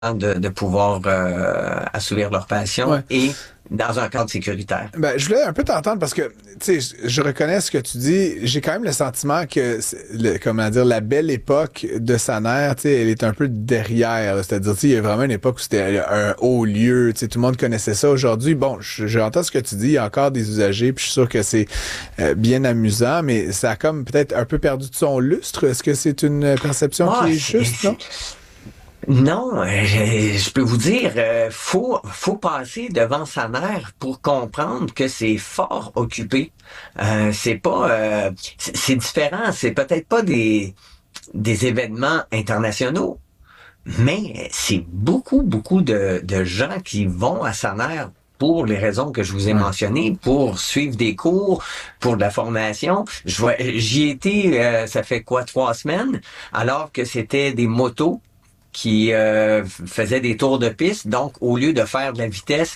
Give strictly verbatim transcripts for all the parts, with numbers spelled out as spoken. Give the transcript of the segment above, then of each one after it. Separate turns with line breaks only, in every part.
de, de pouvoir euh, assouvir leur passion
Ouais.
et dans un cadre sécuritaire.
Ben, je voulais un peu t'entendre parce que, tu sais, je, je reconnais ce que tu dis. J'ai quand même le sentiment que, c'est le- comment dire, la belle époque de Saner, tu sais, elle est un peu derrière. là. C'est-à-dire, tu sais, il y a vraiment une époque où c'était un haut lieu, tu sais, tout le monde connaissait ça. Aujourd'hui, bon, je- j'entends ce que tu dis. Il y a encore des usagers, puis je suis sûr que c'est euh, bien amusant, mais ça a comme peut-être un peu perdu de son lustre. Est-ce que c'est une perception
Ah,
qui est
c'est,
juste, non?
c'est- non, euh, je, je peux vous dire, euh, faut faut passer devant sa mère pour comprendre que c'est fort occupé. Euh, c'est pas, euh, c'est c'est différent. C'est peut-être pas des des événements internationaux, mais c'est beaucoup beaucoup de de gens qui vont à sa mère pour les raisons que je vous ai
Ouais.
mentionnées, pour suivre des cours, pour de la formation. Je vois, j'y ai été, euh, ça fait quoi, trois semaines, alors que c'était des motos qui euh, faisaient des tours de piste. Donc, au lieu de faire de la vitesse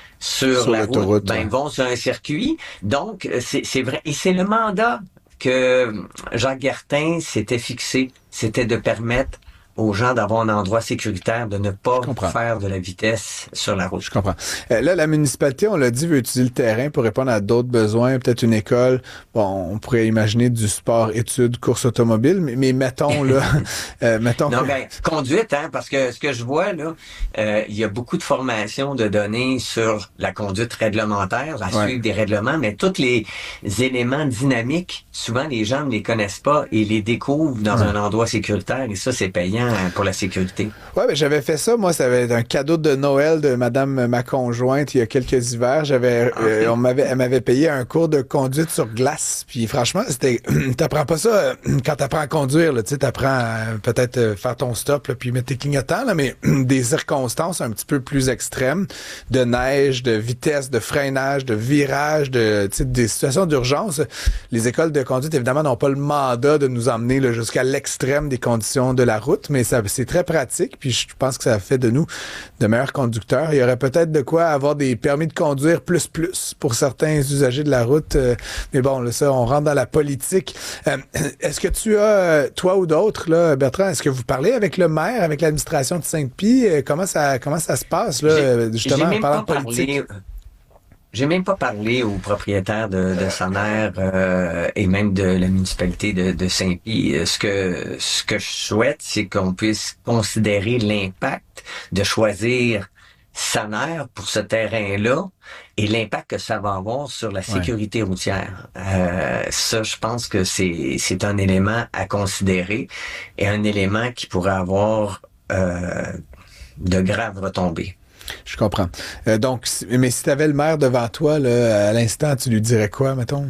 sur
Sur
la route,
l'autoroute,
ben
ouais.
ils vont sur un circuit. Donc, c'est c'est vrai. Et c'est le mandat que Jacques Gertin s'était fixé. C'était de permettre aux gens d'avoir un endroit sécuritaire, de ne
Je
pas
comprends.
faire de la vitesse sur la
Je
route.
comprends. Euh, là, la municipalité, on l'a dit, veut utiliser le terrain pour répondre à d'autres besoins, peut-être une école. Bon, on pourrait imaginer du sport, études, course automobile, mais, mais mettons là, euh, mettons que
Non, ben, conduite, hein, parce que ce que je vois, là, euh, il y a beaucoup de formations de données sur la conduite réglementaire, à
ouais.
suivre des règlements, mais tous les éléments dynamiques, souvent les gens ne les connaissent pas et les découvrent dans
Ouais.
un endroit sécuritaire, et ça, c'est payant hein, pour la sécurité.
Ouais, ben j'avais fait ça. Moi, ça avait été un cadeau de Noël de Madame ma conjointe il y a quelques hivers. J'avais, euh, on
OK.
m'avait, elle m'avait payé un cours de conduite sur glace. Puis franchement, c'était, t'apprends pas ça euh, quand t'apprends à conduire. Là, tu sais, t'apprends à peut-être euh, faire ton stop là, puis mettre tes clignotants là, mais des circonstances un petit peu plus extrêmes, de neige, de vitesse, de freinage, de virage, de, tu sais, des situations d'urgence. Les écoles de conduite évidemment n'ont pas le mandat de nous emmener là, jusqu'à l'extrême des conditions de la route, mais ça, c'est très pratique. Puis je pense que ça fait de nous de meilleurs conducteurs. Il y aurait peut-être de quoi avoir des permis de conduire plus plus pour certains usagers de la route. Euh, mais bon, là, ça, on rentre dans la politique. Euh, est-ce que tu as, euh, toi ou d'autres, là, Bertrand, est-ce que vous parlez avec le maire, avec l'administration de Saint-Pie? Euh, Comment ça, comment ça se passe, là,
J'ai,
euh,
j'ai
justement, en
même
parlant
pas
de politique?
parlé. J'ai même pas parlé aux propriétaires de, de Saner euh, et même de la municipalité de, de Saint-Pie. Euh, Ce que ce que je souhaite, c'est qu'on puisse considérer l'impact de choisir Saner pour ce terrain-là et l'impact que ça va avoir sur la
Ouais.
sécurité routière. Euh, ça, je pense que c'est c'est un élément à considérer et un élément qui pourrait avoir euh, de graves retombées.
Je comprends. Euh, donc, si- mais si tu avais le maire devant toi, là, à l'instant, tu lui dirais quoi, mettons?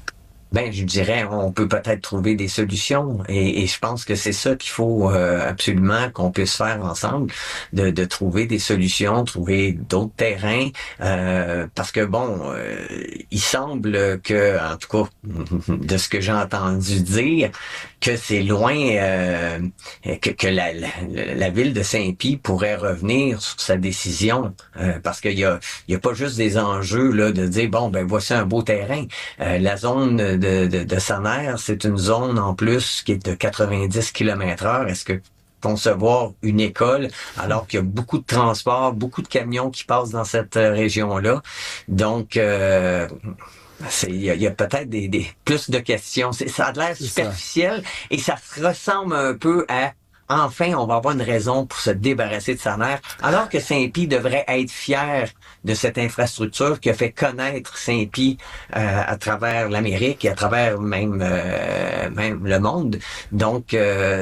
Ben, je dirais, on peut peut-être trouver des solutions et, et je pense que c'est ça qu'il faut euh, absolument qu'on puisse faire ensemble, de, de trouver des solutions, trouver d'autres terrains, euh, parce que bon, euh, il semble que, en tout cas, de ce que j'ai entendu dire, que c'est loin, euh, que, que la, la, la ville de Saint-Pie pourrait revenir sur sa décision, euh, parce qu'il y a, il y a pas juste des enjeux là de dire bon ben voici un beau terrain. Euh, la zone de, de, de Saner, c'est une zone en plus qui est de quatre-vingt-dix kilomètres heure. Est-ce que concevoir une école alors qu'il y a beaucoup de transports, beaucoup de camions qui passent dans cette euh, région-là? Donc, euh, c'est, il y a, il y a peut-être des, des plus de questions. C'est, ça a l'air
C'est ça.
superficiel et ça ressemble un peu à enfin, on va avoir une raison pour se débarrasser de sa mère, alors que Saint-Pie devrait être fier de cette infrastructure qui a fait connaître Saint-Pie euh, à travers l'Amérique et à travers même euh, même le monde. Donc, euh,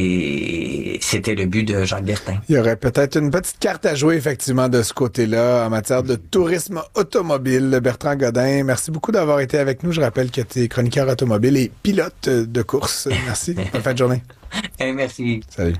c'est c'était le but de Jacques Bertin.
Il y aurait peut-être une petite carte à jouer, effectivement, de ce côté-là, en matière de tourisme automobile. Bertrand Godin, merci beaucoup d'avoir été avec nous. Je rappelle que tu es chroniqueur automobile et pilote de course. Merci. Bonne fin de journée.
Eh, merci.
Salut.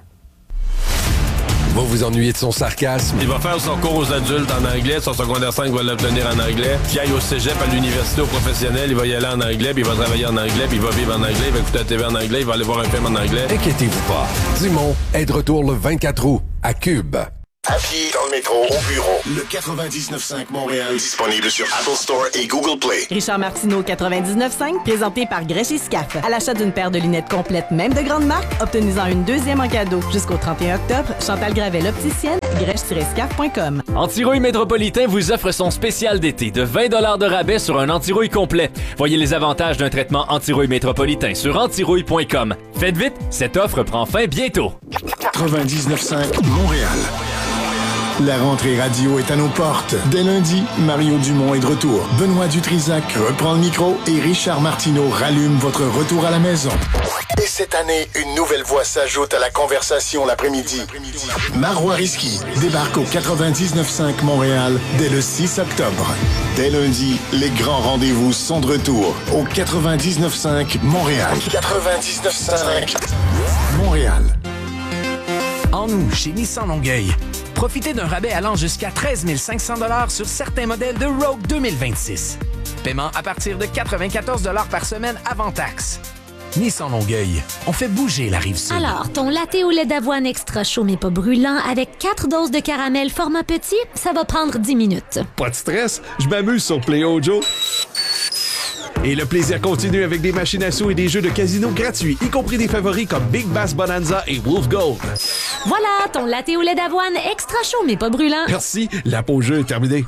Vous vous ennuyez de son sarcasme?
Il va faire son cours aux adultes en anglais, son secondaire cinq va l'obtenir en anglais. Qu'il aille au cégep, à l'université, au professionnel, il va y aller en anglais, puis il va travailler en anglais, puis il va vivre en anglais, il va écouter la T V en anglais, il va aller voir un film en anglais.
Inquiétez-vous pas. Dumont est de retour le vingt-quatre août à Cube.
À pied, dans le métro, au bureau. Le quatre-vingt-dix-neuf cinq Montréal. Disponible sur Apple Store et Google Play.
Richard Martineau, quatre-vingt-dix-neuf cinq, présenté par Grèche et Scaf. À l'achat d'une paire de lunettes complètes, même de grande marque, obtenez-en une deuxième en cadeau. Jusqu'au trente et un octobre, Chantal Gravel, opticienne, grèche tiret scaf point com.
Antirouille Métropolitain vous offre son spécial d'été de vingt dollars de rabais sur un antirouille complet. Voyez les avantages d'un traitement antirouille métropolitain sur antirouille point com. Faites vite, cette offre prend fin bientôt.
quatre-vingt-dix-neuf cinq Montréal. La rentrée radio est à nos portes. Dès lundi, Mario Dumont est de retour. Benoît Dutrisac reprend le micro et Richard Martineau rallume votre retour à la maison. Et cette année, une nouvelle voix s'ajoute à la conversation l'après-midi. Marois Risky débarque au quatre-vingt-dix-neuf cinq Montréal dès le six octobre. Dès lundi, les grands rendez-vous sont de retour au quatre-vingt-dix-neuf cinq Montréal. quatre-vingt-dix-neuf cinq Montréal.
En nous, chez Nissan Longueuil, profitez d'un rabais allant jusqu'à treize mille cinq cents dollars sur certains modèles de Rogue deux mille vingt-six. Paiement à partir de quatre-vingt-quatorze dollars par semaine avant taxe. Nissan Longueuil, on fait bouger la Rive-Sud.
Alors, ton latte au lait d'avoine extra chaud mais pas brûlant avec quatre doses de caramel format petit, ça va prendre dix minutes.
Pas de stress, je m'amuse sur Play Ojo. Et le plaisir continue avec des machines à sous et des jeux de casino gratuits, y compris des favoris comme Big Bass Bonanza et Wolf Gold.
Voilà, ton latte au lait d'avoine extra chaud mais pas brûlant.
Merci, la pause jeu est terminée.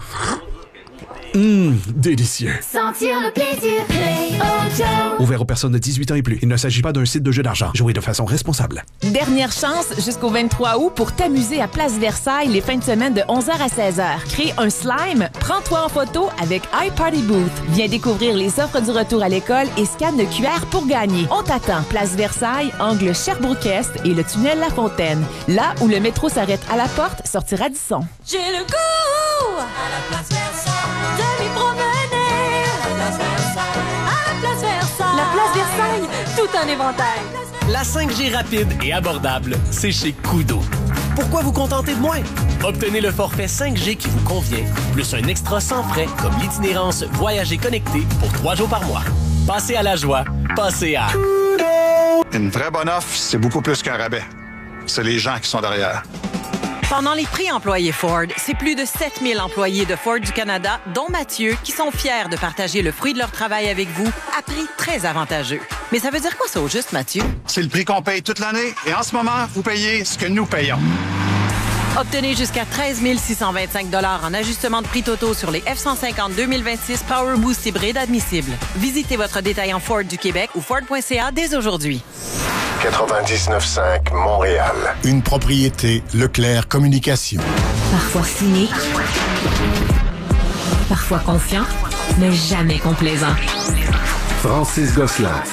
Hum, délicieux.
Sentir le plaisir, Play Ojo.
Ouvert aux personnes de dix-huit ans et plus. Il ne s'agit pas d'un site de jeu d'argent. Jouez de façon responsable.
Dernière chance jusqu'au vingt-trois août pour t'amuser à Place Versailles les fins de semaine de onze heures à seize heures. Crée un slime, prends-toi en photo avec iParty Booth. Viens découvrir les offres du retour à l'école et scanne le Q R pour gagner. On t'attend. Place Versailles, angle Sherbrooke-Est et le tunnel La Fontaine. Là où le métro s'arrête à la porte, sortir Radisson.
J'ai le goût à la Place Versailles de m'y promener. À la Place Versailles, à la Place Versailles. La Place Versailles, tout un éventail.
La cinq G rapide et abordable, c'est chez Koodo. Pourquoi vous contenter de moins? Obtenez le forfait cinq G qui vous convient, plus un extra sans frais comme l'itinérance Voyager connecté pour trois jours par mois. Passez à la joie, passez à Koodo.
Une vraie bonne offre, c'est beaucoup plus qu'un rabais. C'est les gens qui sont derrière.
Pendant les prix employés Ford, c'est plus de sept mille employés de Ford du Canada, dont Mathieu, qui sont fiers de partager le fruit de leur travail avec vous à prix très avantageux. Mais ça veut dire quoi ça au juste, Mathieu?
C'est le prix qu'on paye toute l'année et en ce moment, vous payez ce que nous payons.
Obtenez jusqu'à treize mille six cent vingt-cinq dollars en ajustement de prix totaux sur les F cent cinquante deux mille vingt-six Power Boost hybride admissibles. Visitez votre détaillant Ford du Québec ou Ford point C A dès aujourd'hui.
quatre-vingt-dix-neuf cinq Montréal. Une propriété Leclerc Communication.
Parfois cynique, parfois confiant, mais jamais complaisant.
Francis Gosselin.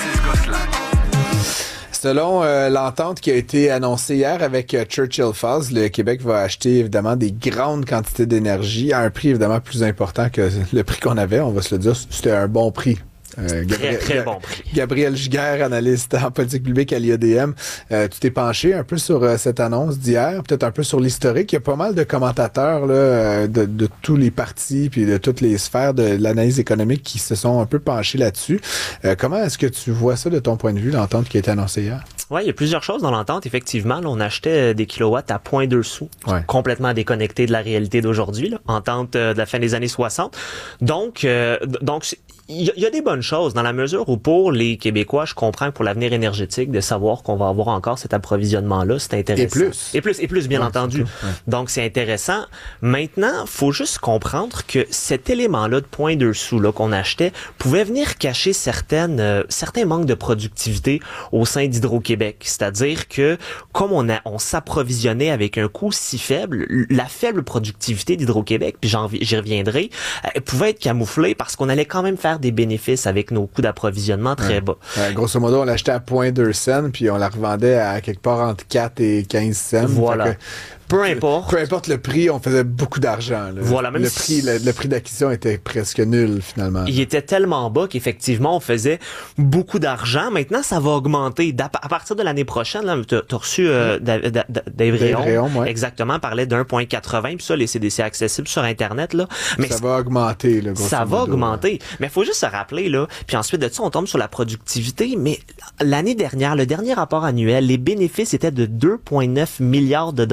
Selon euh, l'entente qui a été annoncée hier avec euh, Churchill Falls, le Québec va acheter évidemment des grandes quantités d'énergie à un prix évidemment plus important que le prix qu'on avait. On va se le dire, c'était un bon prix. Euh, Gabriel,
très, très bon prix.
Gabriel Giguère, analyste en politique publique à l'I A D M. Euh, tu t'es penché un peu sur euh, cette annonce d'hier, peut-être un peu sur l'historique. Il y a pas mal de commentateurs là, euh, de, de tous les partis puis de toutes les sphères de l'analyse économique qui se sont un peu penchés là-dessus. Euh, comment est-ce que tu vois ça de ton point de vue, l'entente qui a été annoncée hier?
Oui, il y a plusieurs choses dans l'entente. Effectivement, là, on achetait des kilowatts à zéro virgule deux sous,
ouais.
Complètement déconnecté de la réalité d'aujourd'hui. Là. Entente euh, de la fin des années soixante. Donc, euh, donc il y, y a des bonnes choses dans la mesure où pour les Québécois, je comprends que pour l'avenir énergétique, de savoir qu'on va avoir encore cet approvisionnement-là, c'est intéressant.
Et plus.
Et plus, et plus, bien
ouais,
entendu.
Cool, ouais.
Donc, c'est intéressant. Maintenant, faut juste comprendre que cet élément-là de zéro virgule deux sous là, qu'on achetait pouvait venir cacher certaines, euh, certains manques de productivité au sein d'Hydro-Québec. C'est-à-dire que, comme on, a, on s'approvisionnait avec un coût si faible, la faible productivité d'Hydro-Québec, puis j'en, j'y reviendrai, euh, pouvait être camouflée parce qu'on allait quand même faire des bénéfices avec nos coûts d'approvisionnement très
ouais.
bas.
Ouais, grosso modo, on l'achetait à zéro virgule deux cents, puis on la revendait à quelque part entre quatre et quinze cents.
Voilà. Peu importe.
Peu importe le prix, on faisait beaucoup d'argent. Là.
Voilà, même
le
si...
prix, le, le prix d'acquisition était presque nul, finalement.
Il était tellement bas qu'effectivement, on faisait beaucoup d'argent. Maintenant, ça va augmenter. À partir de l'année prochaine, là, tu as reçu euh, Dave, Dave, Dave Réon,
Réon, ouais.
exactement, parlait d'un virgule quatre-vingts, puis ça, les C D C accessibles sur Internet. Là. Mais
ça va augmenter. Là,
ça va
modo,
augmenter.
Là.
Mais il faut juste se rappeler, là, puis ensuite de ça, on tombe sur la productivité, mais l'année dernière, le dernier rapport annuel, les bénéfices étaient de deux virgule neuf milliards de dollars. Ouais.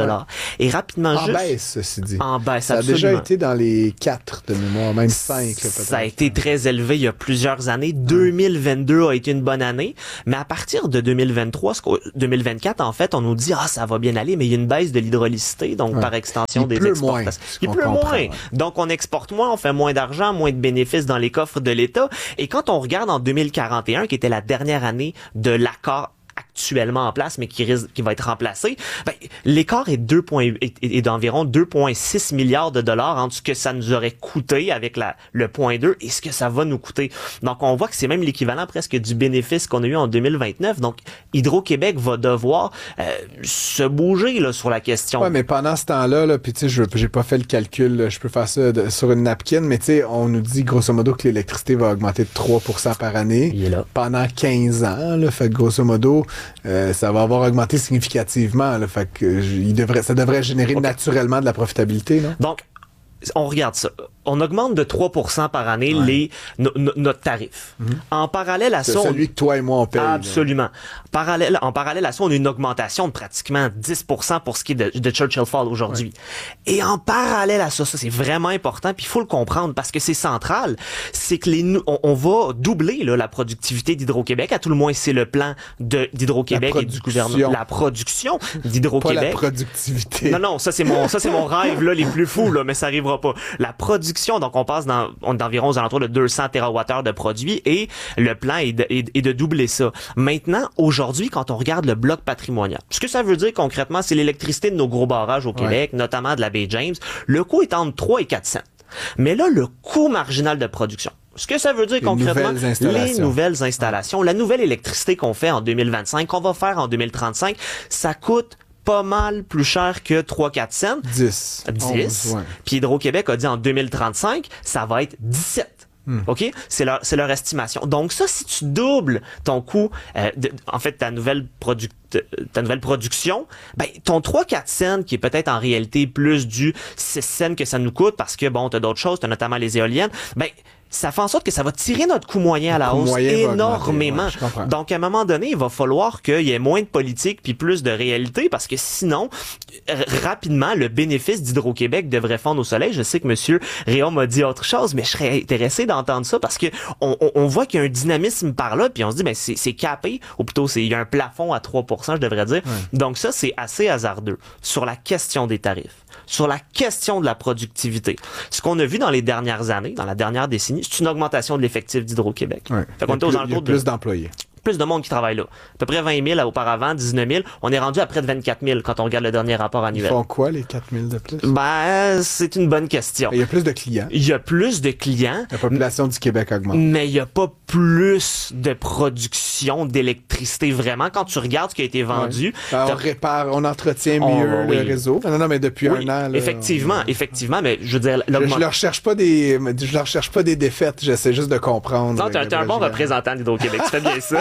Et rapidement,
en
juste...
baisse, ceci dit.
En baisse,
ça
absolument.
Ça a déjà été dans les quatre de mémoire, même cinq. Là,
ça a été très élevé il y a plusieurs années. deux mille vingt-deux a été une bonne année, mais à partir de deux mille vingt-trois, deux mille vingt-quatre, en fait, on nous dit « Ah, ça va bien aller », mais il y a une baisse de l'hydrolycité, donc
ouais.
par extension
il
des
pleut
exportations.
Moins,
il pleut
comprend,
moins.
Ouais.
Donc, on exporte moins, on fait moins d'argent, moins de bénéfices dans les coffres de l'État. Et quand on regarde en deux mille quarante et un, qui était la dernière année de l'accord actuellement en place, mais qui risque, qui va être remplacé, ben, l'écart est, deux est, est, est d'environ deux virgule six milliards de dollars entre ce que ça nous aurait coûté avec la, le point deux et ce que ça va nous coûter. Donc, on voit que c'est même l'équivalent presque du bénéfice qu'on a eu en deux mille vingt-neuf. Donc, Hydro-Québec va devoir euh, se bouger là, sur la question.
Ouais, mais pendant ce temps-là, là, puis tu sais, je j'ai pas fait le calcul, là, je peux faire ça de, sur une napkin, mais tu sais, on nous dit grosso modo que l'électricité va augmenter de trois pour cent par année.
Il est là.
Pendant quinze ans, là, fait que grosso modo, Euh, ça va avoir augmenté significativement. Là, fait que, euh, il devrait, ça devrait générer okay. naturellement de la profitabilité, non?
Donc, on regarde ça. On augmente de trois pour cent par année ouais. les, no, no, notre tarif. Mm-hmm. En parallèle à
c'est
ça...
celui on... que toi et moi on paye.
Absolument. Parallèle, en parallèle à ça, on a une augmentation de pratiquement dix pour cent pour ce qui est de, de Churchill Falls aujourd'hui. Ouais. Et en parallèle à ça, ça c'est vraiment important, puis il faut le comprendre parce que c'est central, c'est que les on, on va doubler là, la productivité d'Hydro-Québec. À tout le moins, c'est le plan de, d'Hydro-Québec et du gouvernement. La production d'Hydro-Québec.
Pas la productivité.
Non, non, ça c'est mon, ça c'est mon rêve là, les plus fous, là, mais ça arrivera pas. La production, donc on passe dans, on est d'environ aux alentours de deux cents térawattheures de produits et le plan est de, est, est de doubler ça. Maintenant, aujourd'hui, quand on regarde le bloc patrimonial, ce que ça veut dire concrètement, c'est l'électricité de nos gros barrages au Québec, ouais. notamment de la baie James, le coût est entre trois et quatre cents. Mais là, le coût marginal de production, ce que ça veut dire les concrètement,
nouvelles
les nouvelles installations, la nouvelle électricité qu'on fait en deux mille vingt-cinq, qu'on va faire en deux mille trente-cinq, ça coûte pas mal plus cher que trois à quatre cents.
dix.
dix. onze, ouais. Puis Hydro-Québec a dit en deux mille trente-cinq, ça va être dix-sept. Hmm. OK? C'est leur, c'est leur estimation. Donc ça, si tu doubles ton coût, euh, de, en fait, ta nouvelle, produ- ta nouvelle production, ben, ton trois à quatre cents, qui est peut-être en réalité plus du six cents que ça nous coûte, parce que, bon, t'as d'autres choses, t'as notamment les éoliennes, ben, ça fait en sorte que ça va tirer notre coût moyen à la hausse énormément. Ouais, donc, à un moment donné, il va falloir qu'il y ait moins de politique puis plus de réalité parce que sinon, r- rapidement, le bénéfice d'Hydro-Québec devrait fondre au soleil. Je sais que M. Réaume m'a dit autre chose, mais je serais intéressé d'entendre ça parce que on, on, on voit qu'il y a un dynamisme par là puis on se dit, ben c'est, c'est capé, ou plutôt, c'est, il y a un plafond à trois pour cent, je devrais dire. Ouais. Donc ça, c'est assez hasardeux. Sur la question des tarifs, sur la question de la productivité, ce qu'on a vu dans les dernières années, dans la dernière décennie, c'est une augmentation de l'effectif d'Hydro-Québec.
Ouais.
Fait qu'on
il y a,
aux
plus, il y a plus
de,
d'employés.
Plus de monde qui travaille là. À peu près vingt mille auparavant, dix-neuf mille. On est rendu à près de vingt-quatre mille quand on regarde le dernier rapport annuel.
Ils font quoi, les quatre mille de plus?
Ben, c'est une bonne question.
Il y a plus de clients.
Il y a plus de clients.
La population du Québec augmente.
Mais il n'y a pas plus de production d'électricité vraiment. Quand tu regardes ce qui a été vendu...
Ouais. Alors, on répare, on entretient mieux
oh,
le
oui.
réseau. Non, non, mais depuis
oui,
un an... Là,
effectivement,
on...
effectivement, mais je veux dire...
Je, je leur cherche pas des je leur cherche pas des défaites, j'essaie juste de comprendre.
Non, t'es un, t'es un bon représentant d'Hydro-Québec, tu fais bien ça.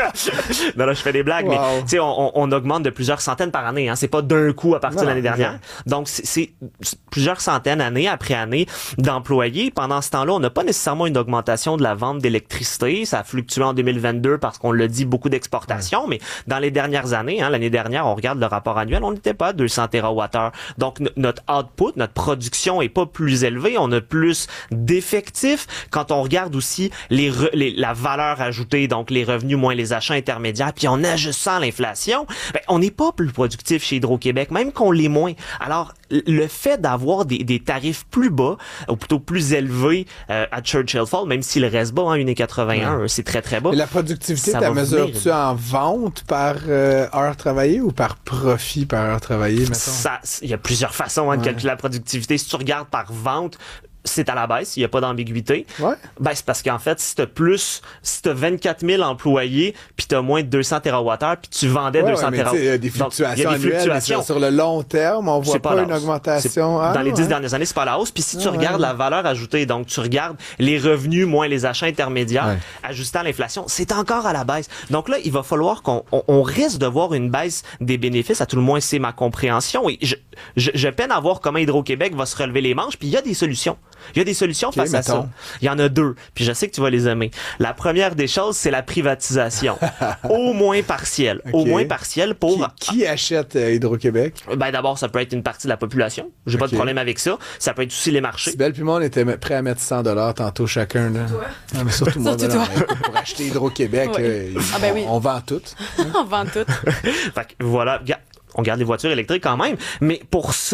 Non, là, je fais des blagues, wow. mais tu sais, on, on augmente de plusieurs centaines par année. Hein. C'est pas d'un coup à partir non, de l'année dernière. Non. Donc, c'est, c'est plusieurs centaines année après année d'employés. Pendant ce temps-là, on n'a pas nécessairement une augmentation de la vente d'électricité. Ça a fluctué en deux mille vingt-deux parce qu'on l'a dit, beaucoup d'exportations. Ouais. Mais dans les dernières années, hein, l'année dernière, on regarde le rapport annuel, on n'était pas à deux cents térawattheures. Donc, n- notre output, notre production est pas plus élevée. On a plus d'effectifs. Quand on regarde aussi les, re- les la valeur ajoutée, donc les revenus moins les achats intermédiaires, puis en ajustant l'inflation, ben, on n'est pas plus productif chez Hydro-Québec, même qu'on l'est moins. Alors, le fait d'avoir des, des tarifs plus bas, ou plutôt plus élevés euh, à Churchill Falls, même s'il reste bas, hein, un virgule quatre-vingt-un, ouais. c'est très très bas.
Et la productivité, tu mesures-tu en vente par euh, heure travaillée ou par profit par heure travaillée, mettons?
Il y a plusieurs façons hein, de ouais. calculer la productivité. Si tu regardes par vente, c'est à la baisse, il n'y a pas d'ambiguïté.
Ouais.
Ben, c'est parce qu'en fait, si t'as plus, si t'as vingt-quatre mille employés, puis t'as moins de deux cents térawattheures, puis tu vendais
ouais,
deux cents
ouais,
térawattheures.
Il y a des fluctuations, Donc, y a des fluctuations. Annuelles, sur le long terme, on voit pas, pas une augmentation.
Ah, dans les dix
ouais.
dernières années, c'est pas la hausse. Puis si tu
ah,
regardes
ouais.
la valeur ajoutée, donc tu regardes les revenus moins les achats intermédiaires, ouais. ajustant l'inflation, c'est encore à la baisse. Donc là, il va falloir qu'on on, on risque de voir une baisse des bénéfices, à tout le moins c'est ma compréhension. Et je, je, je peine à voir comment Hydro-Québec va se relever les manches, puis il y a des solutions. Il y a des solutions
okay,
face
mettons.
à ça. Il y en a deux, puis je sais que tu vas les aimer. La première des choses, c'est la privatisation. Au moins partielle. Okay. Au moins partielle pour...
Qui, qui achète euh, Hydro-Québec?
Ben d'abord, ça peut être une partie de la population. J'ai okay. pas de problème avec ça. Ça peut être aussi les marchés.
Sybelle puis moi, on était prêts à mettre cent dollars tantôt chacun. Là.
Toi?
Non, mais surtout moi.
Surtout
ben,
toi.
Non, pour acheter Hydro-Québec,
oui.
là,
ah, ben oui.
on, on vend tout. Hein?
on vend tout.
Fait que voilà... On garde les voitures électriques quand même, mais pour ça,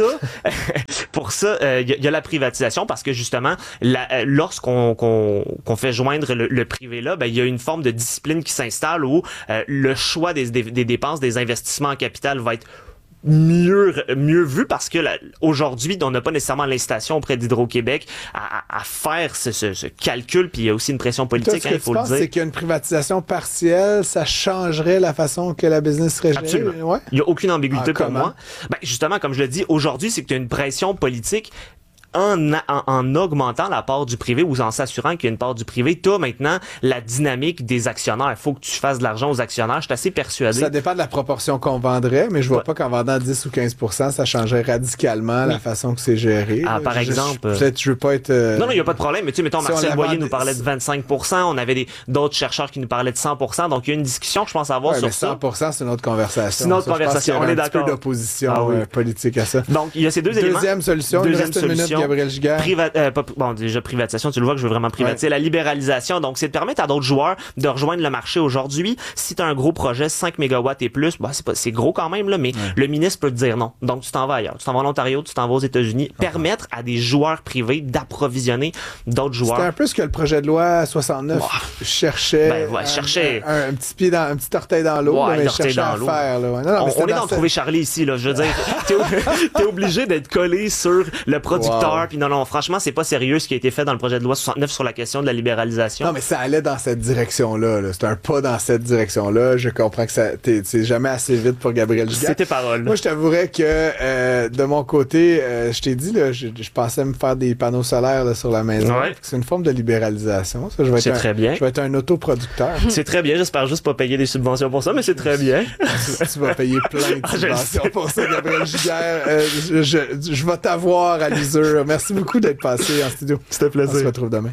pour ça, il euh, y, y a la privatisation parce que justement, la, euh, lorsqu'on qu'on, qu'on fait joindre le, le privé là, ben il y a une forme de discipline qui s'installe où euh, le choix des, des, des dépenses, des investissements en capital va être mieux mieux vu parce que là, aujourd'hui on n'a pas nécessairement l'incitation auprès d'Hydro-Québec à, à, à faire ce, ce, ce calcul, puis il y a aussi une pression politique, il hein, faut le dire.
C'est qu'il y a une privatisation partielle, ça changerait la façon que la business serait gérée.
Absolument.
Ouais.
Il y a aucune ambiguïté
ah,
pour
comment?
moi. Ben justement, comme je le dis, aujourd'hui c'est que tu as une pression politique. En, en, en augmentant la part du privé ou en s'assurant qu'il y a une part du privé, tu as maintenant la dynamique des actionnaires. Il faut que tu fasses de l'argent aux actionnaires. Je suis assez persuadé.
Ça dépend de la proportion qu'on vendrait, mais je vois
ouais.
pas qu'en vendant dix ou quinze pour cent, ça changerait radicalement oui. la façon que c'est géré.
Ah, par
je,
exemple...
Je, peut-être je veux pas être... Euh...
Non, non, il n'y a pas de problème. Mais tu sais, mettons, si Marcel Boyer nous parlait de vingt-cinq pour cent, on avait des, d'autres chercheurs qui nous parlaient de cent pour cent, donc il y a une discussion que je pense avoir
ouais,
sur
mais cent pour cent,
ça.
c'est une autre conversation.
C'est une autre
ça,
conversation, on est
un
d'accord.
Un petit peu d'opposition
ah, oui.
euh, politique à ça.
Donc, il y a ces deux
Deuxième
éléments.
Deuxième solution, il reste une minute, Gabriel Giguère.
Priva- euh, pas, bon, déjà, privatisation, tu le vois que je veux vraiment privatiser. Ouais. La libéralisation, donc, c'est de permettre à d'autres joueurs de rejoindre le marché aujourd'hui. Si tu as un gros projet, cinq mégawatts et plus, bah, c'est, pas, c'est gros quand même, là, mais ouais. le ministre peut te dire non. Donc, tu t'en vas ailleurs. Tu t'en vas en Ontario, tu t'en vas aux États-Unis. Uh-huh. Permettre à des joueurs privés d'approvisionner d'autres joueurs.
C'était un peu ce que le projet de loi soixante-neuf wow. cherchait.
Ben, ouais, cherchait.
Un, un, un, petit pied dans, un petit orteil dans l'eau,
ouais,
là, mais cherchait à l'eau. Faire, là. Ouais. Non, non,
on, on est dans
cette...
trouver Charlie ici, là. Je veux dire, t'es, t'es obligé d'être collé sur le producteur.
Wow.
Puis non, non, franchement, c'est pas sérieux ce qui a été fait dans le projet de loi soixante-neuf sur la question de la libéralisation.
Non, mais ça allait dans cette direction-là. Là. C'est un pas dans cette direction-là. Je comprends que ça, t'es, c'est jamais assez vite pour Gabriel Giguère.
C'est tes paroles.
Moi, je t'avouerais que euh, de mon côté, euh, je t'ai dit, là, je, je pensais me faire des panneaux solaires là, sur la maison.
Ouais.
C'est une forme de libéralisation. Ça, je vais
c'est
être
très
un,
bien.
Je vais être un autoproducteur.
C'est très bien. J'espère juste pas payer des subventions pour ça, mais c'est très bien.
tu, tu vas payer plein de subventions ah, pour ça, Gabriel Giguère. Euh, je, je, je vais t'avoir à l'usure. Merci beaucoup d'être passé en studio.
C'était un plaisir.
On se retrouve demain.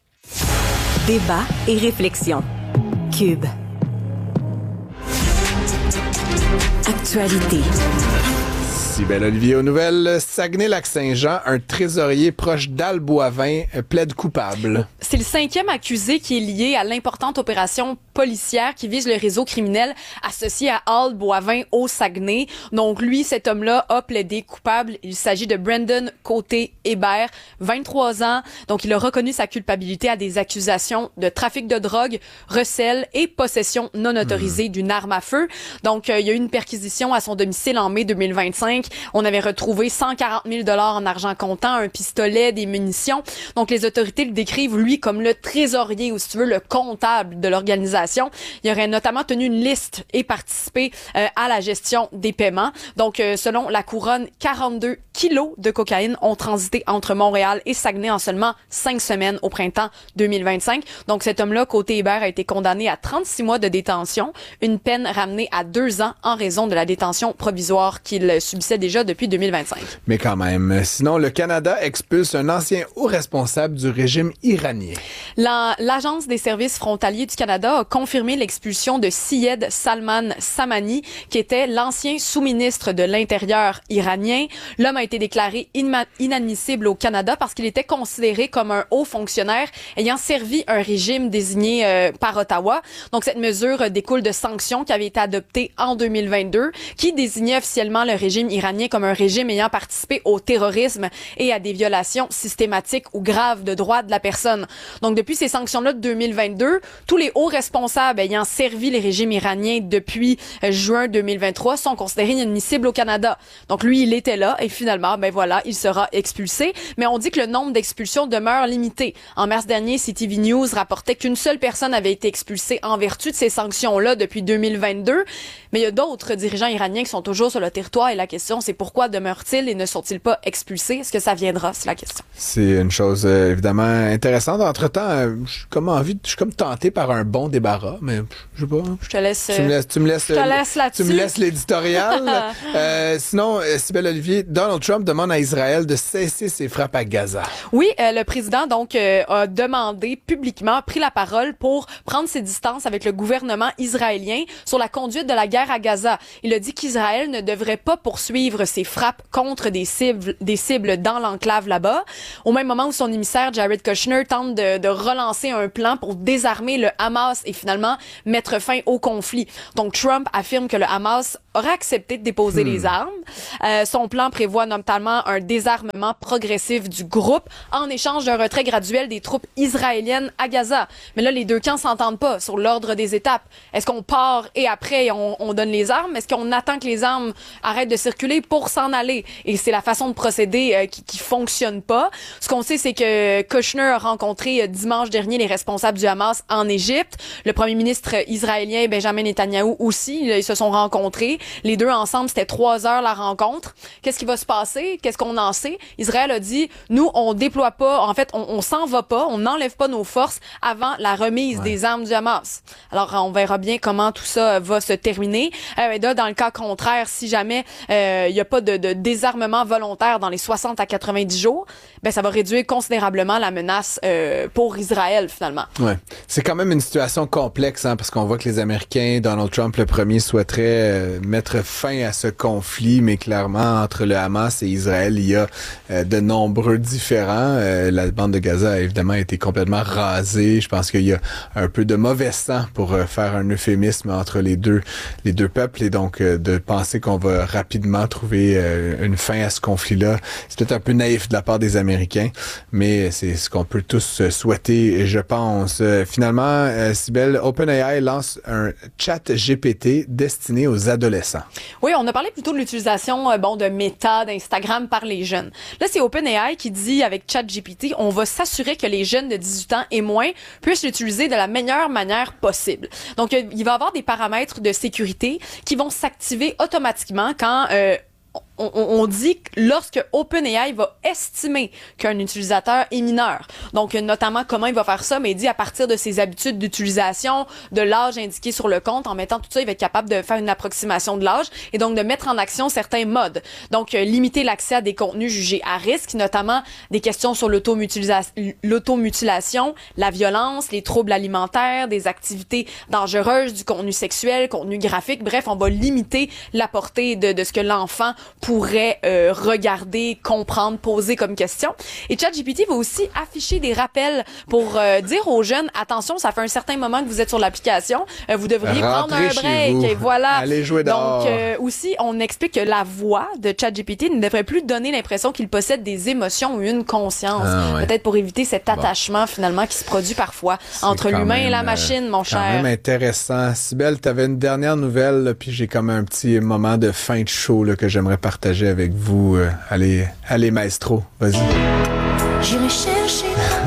Débat et réflexion. Cube. Actualité.
Sybelle Olivier aux nouvelles. Saguenay-Lac-Saint-Jean, un trésorier proche d'Al Boivin plaide coupable.
C'est le cinquième accusé qui est lié à l'importante opération policière qui vise le réseau criminel associé à Al Boivin au Saguenay. Donc lui, cet homme-là a plaidé coupable. Il s'agit de Brandon Côté-Hébert, vingt-trois ans. Donc il a reconnu sa culpabilité à des accusations de trafic de drogue, recel et possession non autorisée mmh. d'une arme à feu. Donc euh, il y a eu une perquisition à son domicile en mai deux mille vingt-cinq. On avait retrouvé cent quarante mille dollars en argent comptant, un pistolet, des munitions. Donc les autorités le décrivent, lui, comme le trésorier ou, si tu veux, le comptable de l'organisation. Il aurait notamment tenu une liste et participé euh, à la gestion des paiements. Donc, euh, selon la couronne, quarante-deux kilos de cocaïne ont transité entre Montréal et Saguenay en seulement cinq semaines au printemps deux mille vingt-cinq. Donc, cet homme-là, Côté-Hébert, a été condamné à trente-six mois de détention, une peine ramenée à deux ans en raison de la détention provisoire qu'il subissait déjà depuis deux mille vingt-cinq.
Mais quand même, sinon, le Canada expulse un ancien haut responsable du régime iranien.
La, l'Agence des services frontaliers du Canada a confirmé l'expulsion de Syed Salman Samani, qui était l'ancien sous-ministre de l'Intérieur iranien. L'homme a été déclaré inma- inadmissible au Canada parce qu'il était considéré comme un haut fonctionnaire ayant servi un régime désigné euh, par Ottawa. Donc, cette mesure découle de sanctions qui avaient été adoptées en deux mille vingt-deux, qui désignaient officiellement le régime iranien comme un régime ayant participé au terrorisme et à des violations systématiques ou graves de droits de la personne. Donc, depuis ces sanctions-là de deux mille vingt-deux, tous les hauts responsables ayant servi les régimes iraniens depuis euh, juin deux mille vingt-trois sont considérés inadmissibles au Canada. Donc, lui, il était là et finalement, ben voilà, il sera expulsé. Mais on dit que le nombre d'expulsions demeure limité. En mars dernier, C T V News rapportait qu'une seule personne avait été expulsée en vertu de ces sanctions-là depuis deux mille vingt-deux. Mais il y a d'autres dirigeants iraniens qui sont toujours sur le territoire et la question, c'est pourquoi demeurent-ils et ne sont-ils pas expulsés? Est-ce que ça viendra? C'est la question.
C'est une chose euh, évidemment intéressante. Entre-temps, euh, je suis comme envie, je suis comme tenté par un bon débat l'embarras, mais je sais pas.
Je te laisse.
Tu me laisses, tu me laisses,
je te laisse là-dessus.
Tu me laisses l'éditorial. euh, sinon, Cybèle Olivier, Donald Trump demande à Israël de cesser ses frappes à Gaza.
Oui, euh, le président donc euh, a demandé publiquement, a pris la parole pour prendre ses distances avec le gouvernement israélien sur la conduite de la guerre à Gaza. Il a dit qu'Israël ne devrait pas poursuivre ses frappes contre des cibles, des cibles dans l'enclave là-bas. Au même moment où son émissaire Jared Kushner tente de, de relancer un plan pour désarmer le Hamas et finalement mettre fin au conflit. Donc Trump affirme que le Hamas aurait accepté de déposer hmm. les armes. Euh, son plan prévoit notamment un désarmement progressif du groupe en échange d'un retrait graduel des troupes israéliennes à Gaza. Mais là, les deux camps s'entendent pas sur l'ordre des étapes. Est-ce qu'on part et après on, on donne les armes? Est-ce qu'on attend que les armes arrêtent de circuler pour s'en aller? Et c'est la façon de procéder euh, qui, qui fonctionne pas. Ce qu'on sait, c'est que Kushner a rencontré euh, dimanche dernier les responsables du Hamas en Égypte. Le premier ministre israélien Benjamin Netanyahou aussi, ils se sont rencontrés. Les deux ensemble, c'était trois heures la rencontre. Qu'est-ce qui va se passer? Qu'est-ce qu'on en sait? Israël a dit, nous, on déploie pas, en fait, on, on s'en va pas, on n'enlève pas nos forces avant la remise ouais. des armes du Hamas. Alors, on verra bien comment tout ça va se terminer. Euh, là, dans le cas contraire, si jamais il euh, y a pas de, de désarmement volontaire dans les soixante à quatre-vingt-dix jours, ben ça va réduire considérablement la menace euh, pour Israël, finalement.
Ouais. C'est quand même une situation complexe, hein, parce qu'on voit que les Américains, Donald Trump, le premier, souhaiterait euh, mettre fin à ce conflit, mais clairement, entre le Hamas et Israël, il y a euh, de nombreux différends. Euh, la bande de Gaza a évidemment été complètement rasée. Je pense qu'il y a un peu de mauvais sang, pour euh, faire un euphémisme, entre les deux, les deux peuples, et donc euh, de penser qu'on va rapidement trouver euh, une fin à ce conflit-là. C'est peut-être un peu naïf de la part des Américains, mais c'est ce qu'on peut tous souhaiter, je pense. Euh, finalement, euh, Cybèle, OpenAI lance un chat G P T destiné aux adolescents.
Oui, on a parlé plutôt de l'utilisation euh, bon de Meta, d'Instagram par les jeunes. Là, c'est OpenAI qui dit avec ChatGPT, on va s'assurer que les jeunes de dix-huit ans et moins puissent l'utiliser de la meilleure manière possible. Donc, euh, il va y avoir des paramètres de sécurité qui vont s'activer automatiquement quand euh, On, on dit que lorsque OpenAI va estimer qu'un utilisateur est mineur. Donc, notamment, comment il va faire ça? Mais il dit à partir de ses habitudes d'utilisation, de l'âge indiqué sur le compte, en mettant tout ça, il va être capable de faire une approximation de l'âge et donc de mettre en action certains modes. Donc, euh, limiter l'accès à des contenus jugés à risque, notamment des questions sur l'automutulation, l'automutilation, la violence, les troubles alimentaires, des activités dangereuses, du contenu sexuel, contenu graphique. Bref, on va limiter la portée de, de ce que l'enfant pourrait euh, regarder, comprendre, poser comme question. Et ChatGPT va aussi afficher des rappels pour euh, dire aux jeunes, attention, ça fait un certain moment que vous êtes sur l'application, euh, vous devriez
Rentrez
prendre un break.
vous.
Et voilà.
Allez jouer dehors.
Donc euh, aussi, on explique que la voix de ChatGPT ne devrait plus donner l'impression qu'il possède des émotions ou une conscience.
Ah, ouais.
Peut-être pour éviter cet
bon.
attachement finalement qui se produit parfois
C'est
entre l'humain
même,
et la machine, mon
quand
cher.
C'est quand même intéressant. Cybèle, tu avais une dernière nouvelle, là, puis j'ai comme un petit moment de fin de show là, que j'aimerais partager avec vous. Euh, allez, allez, maestro, vas-y.
J'irai chercher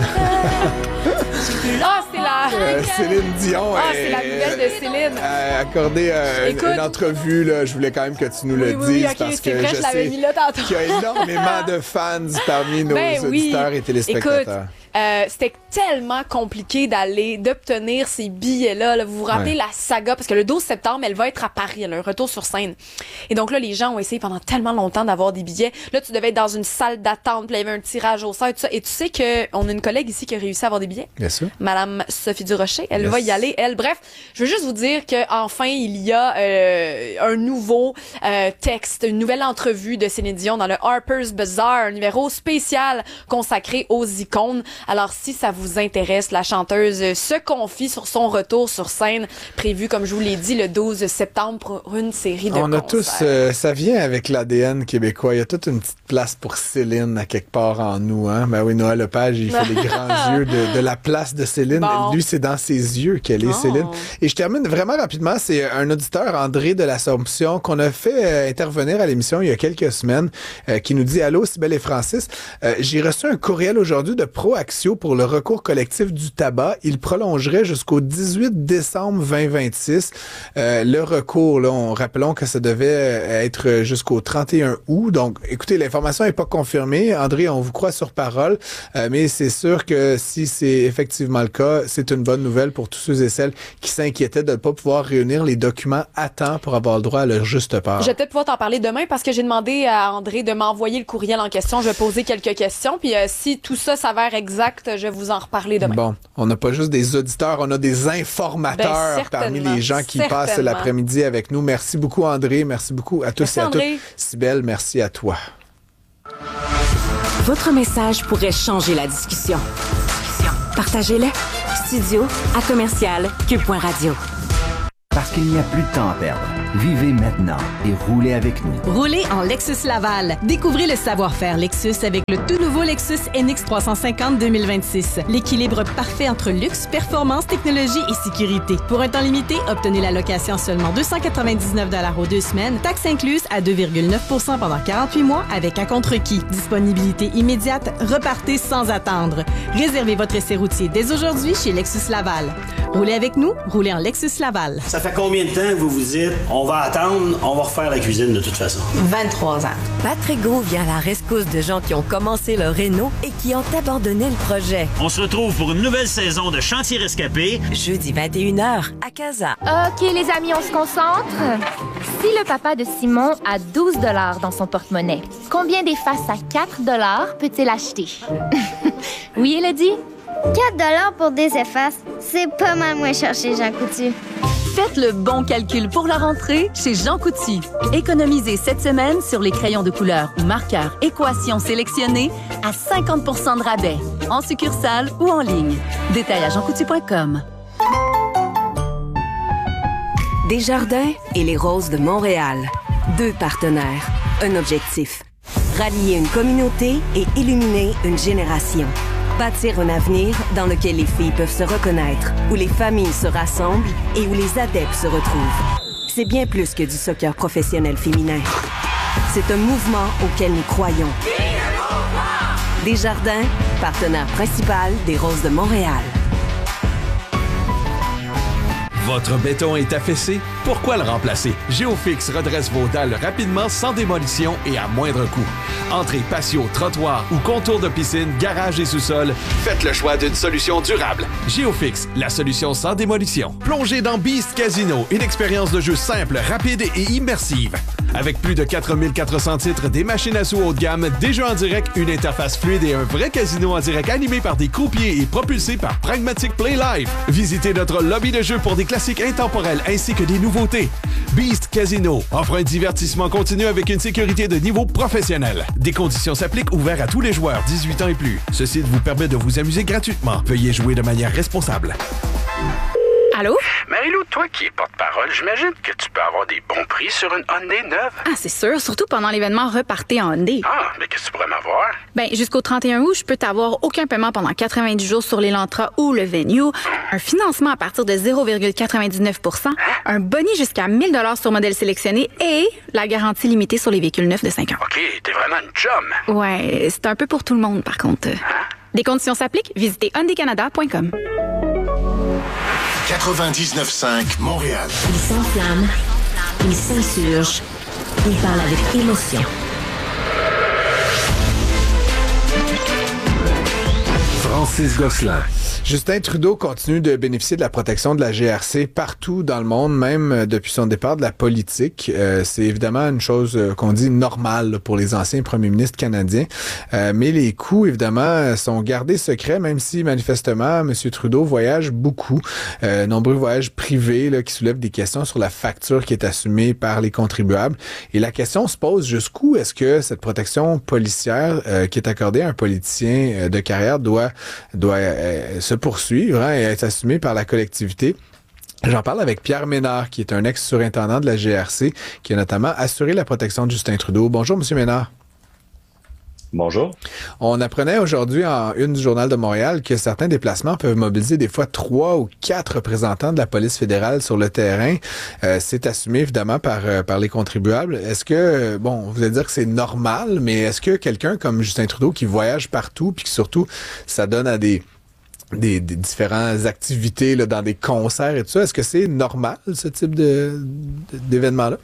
Ah, c'est la...
Euh, Céline Dion.
Ah, c'est la nouvelle de Céline.
A accordé euh, une, une entrevue, là, je voulais quand même que tu nous
Oui,
le
oui,
dises
oui, okay,
parce
c'est
que
vrai,
je
je l'avais
sais
mis là tantôt.
qu'il y a énormément de fans parmi nos
Ben oui.
auditeurs et téléspectateurs.
Écoute, euh, c'était tellement compliqué d'aller, d'obtenir ces billets-là. Là. Vous vous rappelez
Ouais.
la saga? Parce que le douze septembre, elle va être à Paris. Elle a un retour sur scène. Et donc là, les gens ont essayé pendant tellement longtemps d'avoir des billets. Là, tu devais être dans une salle d'attente. Puis il y avait un tirage au sort et tout ça. Et tu sais qu'on a une collègue ici qui a réussi à avoir des billets.
Bien sûr.
Madame Sophie Durocher. Elle
Yes.
va y aller. Elle, bref, je veux juste vous dire qu'enfin, il y a euh, un nouveau euh, texte, une nouvelle entrevue de Céline Dion dans le Harper's Bazaar, un numéro spécial consacré aux icônes. Alors, si ça vous intéresse, la chanteuse se confie sur son retour sur scène, prévu, comme je vous l'ai dit, le douze septembre pour une série de
On a
concerts.
tous, euh, ça vient avec l'A D N québécois. Il y a toute une petite place pour Céline à quelque part en nous. Hein? Ben oui, Noël Lepage, il fait les grands yeux de, de la place de Céline.
Bon.
Lui, c'est dans ses yeux qu'elle est,
Oh.
Céline. Et je termine vraiment rapidement. C'est un auditeur, André de l'Assomption, qu'on a fait euh, intervenir à l'émission il y a quelques semaines, euh, qui nous dit « Allô, Cybèle et Francis, euh, j'ai reçu un courriel aujourd'hui de ProAction Axios pour le recours collectif du tabac. Il prolongerait jusqu'au dix-huit décembre vingt vingt-six. Euh, le recours, là, on, rappelons que ça devait être jusqu'au trente et un août. Donc, écoutez, l'information n'est pas confirmée. André, on vous croit sur parole, euh, mais c'est sûr que si c'est effectivement le cas, c'est une bonne nouvelle pour tous ceux et celles qui s'inquiétaient de ne pas pouvoir réunir les documents à temps pour avoir le droit à leur juste part.
Je vais peut-être pouvoir t'en parler demain parce que j'ai demandé à André de m'envoyer le courriel en question. Je vais poser quelques questions, puis euh, si tout ça s'avère exact, je vais vous en reparler demain.
Bon, on n'a pas juste des auditeurs, on a des informateurs
ben,
parmi les gens qui
certainement.
passent l'après-midi avec nous. Merci beaucoup, André. Merci beaucoup à tous
merci,
et à
André.
toutes. Cybelle, merci à toi.
Votre message pourrait changer la discussion. Partagez-le. Studio à commercial cube point radio.
Parce qu'il n'y a plus de temps à perdre. Vivez maintenant et roulez avec nous.
Roulez en Lexus Laval. Découvrez le savoir-faire Lexus avec le tout nouveau Lexus N X trois cent cinquante deux mille vingt-six. L'équilibre parfait entre luxe, performance, technologie et sécurité. Pour un temps limité, obtenez la location seulement deux cent quatre-vingt-dix-neuf dollars aux deux semaines, taxes incluses à deux virgule neuf pour cent pendant quarante-huit mois avec un contre-requis. Disponibilité immédiate, repartez sans attendre. Réservez votre essai routier dès aujourd'hui chez Lexus Laval. Roulez avec nous, roulez en Lexus Laval.
Ça fait combien de temps que vous vous dites on va attendre, on va refaire la cuisine de toute façon?
vingt-trois ans. Patrick Gros vient à la rescousse de gens qui ont commencé leur réno et qui ont abandonné le projet.
On se retrouve pour une nouvelle saison de Chantier Rescapé.
Jeudi vingt et une heures à Casa.
OK, les amis, on se concentre. Si le papa de Simon a douze dollars dans son porte-monnaie, combien d'effaces à quatre dollars peut-il acheter? Oui, Elodie?
quatre dollars pour des effaces, c'est pas mal moins cher chez Jean Coutu.
Faites le bon calcul pour la rentrée chez Jean Coutu. Économisez cette semaine sur les crayons de couleur ou marqueurs Équation sélectionnés à cinquante pour cent de rabais, en succursale ou en ligne. Détail à jean coutu point com.
Desjardins et les Roses de Montréal. Deux partenaires, un objectif. Rallier une communauté et illuminer une génération. Bâtir un avenir dans lequel les filles peuvent se reconnaître, où les familles se rassemblent et où les adeptes se retrouvent. C'est bien plus que du soccer professionnel féminin. C'est un mouvement auquel nous croyons. Desjardins, partenaire principal des Roses de Montréal.
Votre béton est affaissé? Pourquoi le remplacer? Géofix redresse vos dalles rapidement, sans démolition et à moindre coût. Entrée, patio, trottoir ou contour de piscine, garage et sous-sol, faites le choix d'une solution durable. Géofix, la solution sans démolition. Plongez dans Beast Casino, une expérience de jeu simple, rapide et immersive. Avec plus de quatre mille quatre cents titres, des machines à sous haut de gamme, des jeux en direct, une interface fluide et un vrai casino en direct animé par des croupiers et propulsé par Pragmatic Play Live. Visitez notre lobby de jeux pour des classiques intemporels ainsi que des nouveautés. Beast Casino offre un divertissement continu avec une sécurité de niveau professionnel. Des conditions s'appliquent, ouverts à tous les joueurs dix-huit ans et plus. Ce site vous permet de vous amuser gratuitement. Veuillez jouer de manière responsable.
Allô?
Marie-Lou, toi qui es porte-parole, j'imagine que tu peux avoir des bons prix sur une Hyundai neuve.
Ah, c'est sûr, surtout pendant l'événement Repartez en Hyundai.
Ah, mais qu'est-ce que tu pourrais m'avoir?
Ben, jusqu'au trente et un août, je peux t'avoir aucun paiement pendant quatre-vingt-dix jours sur l'Elantra ou le Venue, un financement à partir de zéro virgule quatre-vingt-dix-neuf pour cent, un boni jusqu'à mille dollars sur modèle sélectionné et la garantie limitée sur les véhicules neufs de cinq ans.
OK, t'es vraiment une chum.
Ouais, c'est un peu pour tout le monde, par contre. Hein? Des conditions s'appliquent, visitez hyundai canada point com.
quatre-vingt-dix-neuf cinq Montréal.
Il s'enflamme, il s'insurge, il parle avec émotion.
Francis Gosselin.
Justin Trudeau continue de bénéficier de la protection de la G R C partout dans le monde, même depuis son départ de la politique. Euh, c'est évidemment une chose euh, qu'on dit normale là, pour les anciens premiers ministres canadiens. Euh, mais les coûts, évidemment, sont gardés secrets, même si, manifestement, M. Trudeau voyage beaucoup. Euh, nombreux voyages privés là, qui soulèvent des questions sur la facture qui est assumée par les contribuables. Et la question se pose, jusqu'où est-ce que cette protection policière euh, qui est accordée à un politicien euh, de carrière doit, doit euh, se poursuivre hein, et être assumé par la collectivité. J'en parle avec Pierre Ménard, qui est un ex-surintendant de la G R C, qui a notamment assuré la protection de Justin Trudeau. Bonjour, M. Ménard.
Bonjour.
On apprenait aujourd'hui en une du Journal de Montréal que certains déplacements peuvent mobiliser des fois trois ou quatre représentants de la police fédérale sur le terrain. Euh, c'est assumé évidemment par euh, par les contribuables. Est-ce que, bon, vous allez dire que c'est normal, mais est-ce que quelqu'un comme Justin Trudeau qui voyage partout, puis que surtout ça donne à des Des, des différentes activités là, dans des concerts et tout ça. Est-ce que c'est normal, ce type de, de d'événement-là?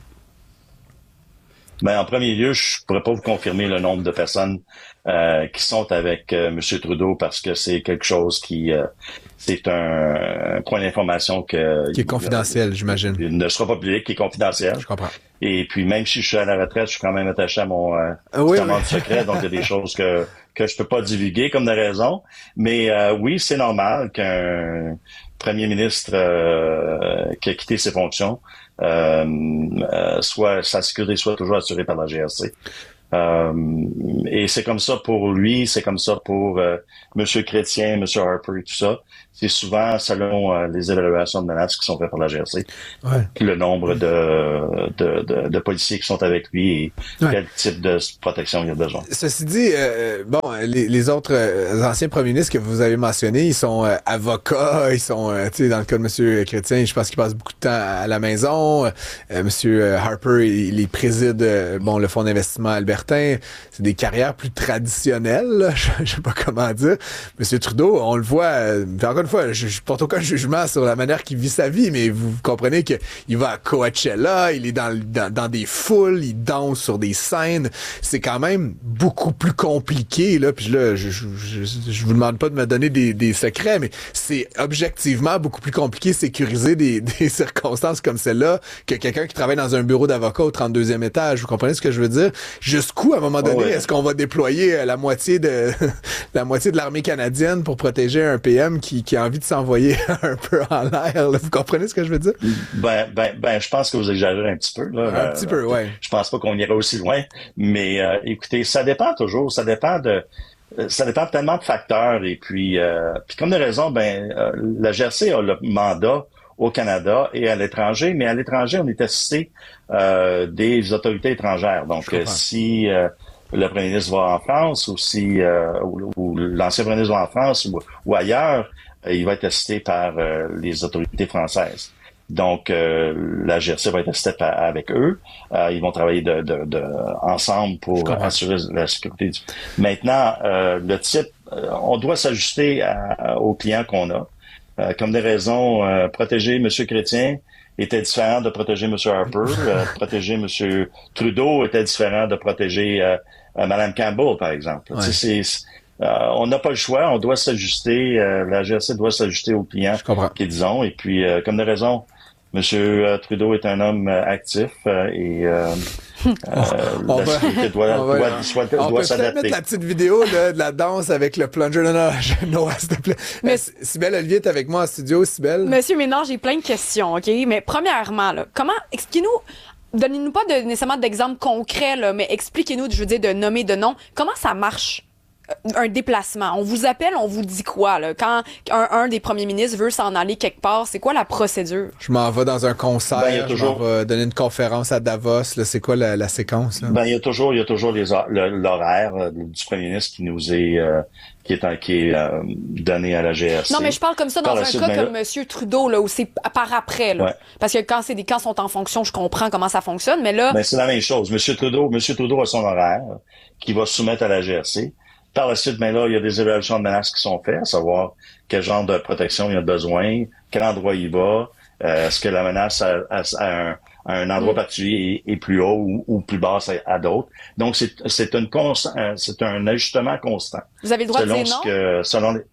Ben, en premier lieu, je pourrais pas vous confirmer le nombre de personnes euh, qui sont avec euh, M. Trudeau parce que c'est quelque chose qui euh, c'est un, un point d'information que
qui est confidentiel, euh, j'imagine.
Il ne sera pas public, qui est confidentiel.
Je comprends.
Et puis même si je suis à la retraite, je suis quand même attaché à mon euh,
oui,
testament
oui.
de secret, donc il y a des choses que que je peux pas divulguer comme de raison. Mais euh, oui, c'est normal qu'un premier ministre euh, qui a quitté ses fonctions euh, euh, soit sa sécurité soit toujours assurée par la G R C. Euh, et c'est comme ça pour lui, c'est comme ça pour euh, M. Chrétien, M. Harper et tout ça. C'est souvent selon euh, les évaluations de menaces qui sont faites par la G R C.
Ouais.
Le nombre de, de, de, de policiers qui sont avec lui et
ouais.
quel type de protection il a besoin.
Ceci dit, euh, bon, les, les autres euh, anciens premiers ministres que vous avez mentionnés, ils sont euh, avocats, ils sont, euh, tu sais, dans le cas de M. Chrétien, je pense qu'il passe beaucoup de temps à la maison. Euh, M. Harper, il, il préside euh, bon, le fonds d'investissement Albertin. C'est des carrières plus traditionnelles, là. Je, je sais pas comment dire. M. Trudeau, on le voit, euh, encore une fois, je, je porte aucun jugement sur la manière qu'il vit sa vie, mais vous comprenez que il va à Coachella, il est dans, dans, dans des foules, il danse sur des scènes. C'est quand même beaucoup plus compliqué, là. Puis là, je, je, je, je vous demande pas de me donner des, des secrets, mais c'est objectivement beaucoup plus compliqué sécuriser des, des circonstances comme celle-là que quelqu'un qui travaille dans un bureau d'avocat au trente-deuxième étage. Vous comprenez ce que je veux dire? Jusqu'où, à un moment donné, oh ouais. est-ce qu'on va déployer la moitié de la moitié de l'armée canadienne pour protéger un P M qui, qui a envie de s'envoyer un peu en l'air, là? Vous comprenez ce que je veux dire?
Ben, ben, ben, je pense que vous exagérez un petit peu, là.
Un euh, petit peu, ouais.
Je pense pas qu'on irait aussi loin, mais euh, écoutez, ça dépend toujours, ça dépend de, ça dépend tellement de facteurs et puis, euh, puis comme de raison, ben, euh, la G R C a le mandat au Canada et à l'étranger, mais à l'étranger, on est assisté euh, des autorités étrangères. Donc, euh, si euh, le premier ministre va en France ou si euh, ou, ou l'ancien premier ministre va en France ou, ou ailleurs, euh, il va être assisté par euh, les autorités françaises. Donc, euh, la G R C va être assistée par, avec eux. Euh, ils vont travailler de, de, de ensemble pour assurer la sécurité. Du... Maintenant, euh, le type, euh, on doit s'ajuster à, aux clients qu'on a. Euh, comme des raisons, euh, protéger M. Chrétien était différent de protéger M. Harper. Euh, protéger M. Trudeau était différent de protéger euh, euh, Mme Campbell, par exemple. Ouais. C'est, c'est, euh, on n'a pas le choix, on doit s'ajuster, euh, la G R C doit s'ajuster aux clients qu'ils ont. Et puis, euh, comme des raisons, M. Trudeau est un homme euh, actif euh, et euh, euh,
on
la
va,
doit,
on va,
doit, soit,
on
doit
peut
s'adapter.
Peut-être mettre la petite vidéo là, de la danse avec le plunger. Non, non, Noah, s'il te plaît. Mais Cybèle Olivier est avec moi en studio. Cybèle.
Monsieur Ménard, j'ai plein de questions, OK? Mais premièrement, là, comment, expliquez-nous, donnez-nous pas de, nécessairement d'exemples concrets, là, mais expliquez-nous, je veux dire, de nommer de nom. Comment ça marche? Un déplacement. On vous appelle, on vous dit quoi, là? Quand un, un des premiers ministres veut s'en aller quelque part, c'est quoi la procédure?
Je m'en vais dans un concert,
ben, il y a toujours...
je m'en vais donner une conférence à Davos, là. C'est quoi la, la séquence, là?
Ben, il y a toujours, il y a toujours les, l'horaire euh, du premier ministre qui nous est, euh, qui est, qui est euh, donné à la G R C.
Non, mais je parle comme ça dans un cas comme M. Trudeau, là, où c'est par après, là. Ouais. Parce que quand c'est des camps sont en fonction, je comprends comment ça fonctionne, mais là...
Ben, c'est la même chose. M. Trudeau, M. Trudeau a son horaire qui va soumettre à la G R C. Par la suite, ben là, il y a des évaluations de menaces qui sont faites, à savoir quel genre de protection il y a besoin, quel endroit il va, euh, est-ce que la menace à, à, à, un, à un endroit mm. particulier est, est plus haut ou, ou plus basse à, à d'autres. Donc, c'est, c'est, une const, c'est un ajustement constant.
Vous avez le droit de dire non?
Ce que, selon les...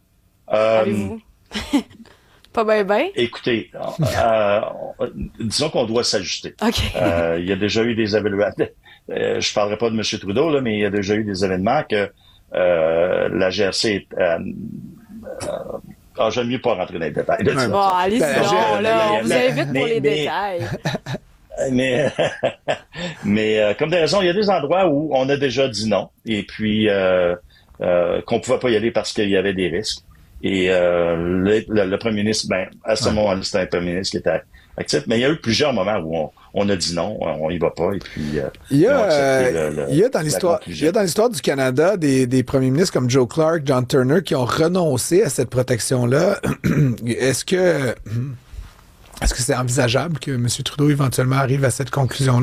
Euh,
Avez-vous? Pas bien, bien.
Écoutez, euh, disons qu'on doit s'ajuster.
Okay.
Euh, il y a déjà eu des évaluations. Euh, je parlerai pas de M. Trudeau, là, mais il y a déjà eu des événements que euh, la G R C est... Euh, euh, ah, j'aime mieux pas rentrer dans les détails. Là,
bon, allez-y, ben, non, là, on vous invite pour les mais, détails.
Mais, mais euh, comme des raisons, il y a des endroits où on a déjà dit non, et puis euh, euh, qu'on pouvait pas y aller parce qu'il y avait des risques. Et euh, le, le, le premier ministre, ben à ce ouais. moment-là, c'était un premier ministre qui était actif, mais il y a eu plusieurs moments où on, on a dit non, on y va pas. Et puis, euh,
il y a, euh, le, le, il y a dans l'histoire, il y a dans l'histoire du Canada des, des premiers ministres comme Joe Clark, John Turner, qui ont renoncé à cette protection-là. Est-ce que, est-ce que c'est envisageable que M. Trudeau éventuellement arrive à cette conclusion-là?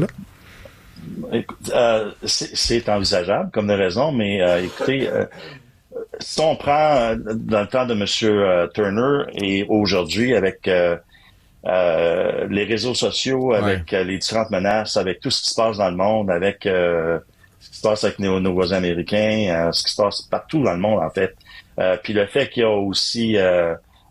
Écoute, euh, c'est, c'est envisageable, comme de raison, mais euh, écoutez, euh, si on prend euh, dans le temps de M. Euh, Turner et aujourd'hui avec euh, euh, les réseaux sociaux, avec ouais. euh, les différentes menaces, avec tout ce qui se passe dans le monde, avec euh, ce qui se passe avec nos, nos voisins américains, euh, ce qui se passe partout dans le monde, en fait. Euh, puis le fait qu'il y a aussi euh,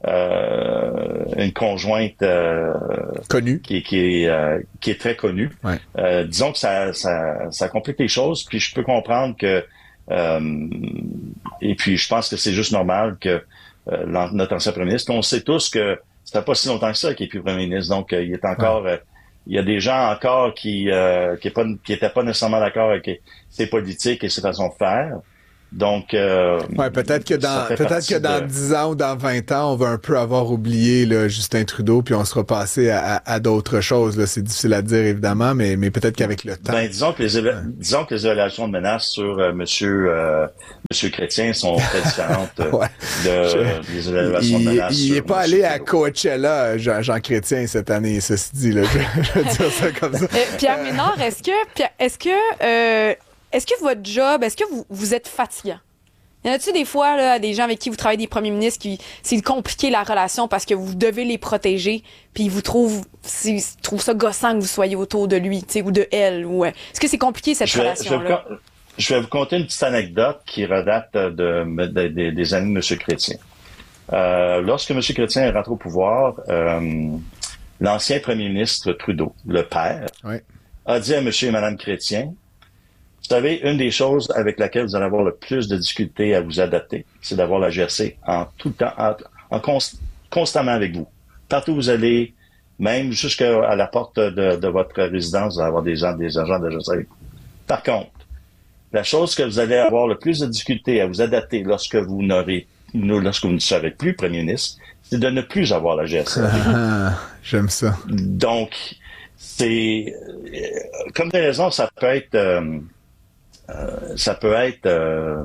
euh, une conjointe euh,
connue,
qui, qui est euh, qui est très connue.
Ouais.
Euh, disons que ça, ça ça complique les choses. Puis je peux comprendre que euh, et puis je pense que c'est juste normal que euh, notre ancien premier ministre. On sait tous que ça fait pas si longtemps que ça qu'il est plus premier ministre. Donc euh, il est encore ouais. euh, il y a des gens encore qui euh, qui est pas qui étaient pas nécessairement d'accord avec ses politiques et ses façons de faire. Donc, euh,
ouais, peut-être que dans peut-être que dans de... dix ans ou dans vingt ans, on va un peu avoir oublié là, Justin Trudeau, puis on sera passé à, à, à d'autres choses. Là. C'est difficile à dire évidemment, mais, mais peut-être qu'avec le temps.
Ben, disons que les éva... ouais. disons que les évaluations de menaces sur euh, Monsieur euh, Monsieur Chrétien sont très différentes euh, ouais. de Je... des évaluations
il,
de menaces.
Il n'est pas allé Trudeau. À Coachella, Jean, Jean Chrétien cette année, ceci dit. Là, je, je veux dire ça comme ça.
Euh, Pierre Ménard, est-ce que est-ce que euh, Est-ce que votre job, est-ce que vous, vous êtes fatigant? Y en a-tu des fois, là, des gens avec qui vous travaillez, des premiers ministres, qui c'est compliqué la relation parce que vous devez les protéger, puis ils vous trouvent, ils trouvent ça gossant que vous soyez autour de lui, tu sais, ou de elle, ou est-ce que c'est compliqué cette
je vais,
relation-là?
Je vais, je vais vous conter une petite anecdote qui redate de, de, de, de des années de M. Chrétien. Euh, lorsque M. Chrétien est rentré au pouvoir, euh, l'ancien premier ministre Trudeau, le père,
oui. a
dit à M. et Mme Chrétien: vous savez, une des choses avec laquelle vous allez avoir le plus de difficultés à vous adapter, c'est d'avoir la G R C en tout temps, en, en const, constamment avec vous. Partout où vous allez, même jusqu'à la porte de, de votre résidence, vous allez avoir des gens, des agents de G R C avec vous. Par contre, la chose que vous allez avoir le plus de difficultés à vous adapter lorsque vous n'aurez, lorsque vous ne serez plus premier ministre, c'est de ne plus avoir la G R C.
Ah, j'aime ça.
Donc, c'est, comme des raisons, ça peut être, euh, Euh, ça peut être euh,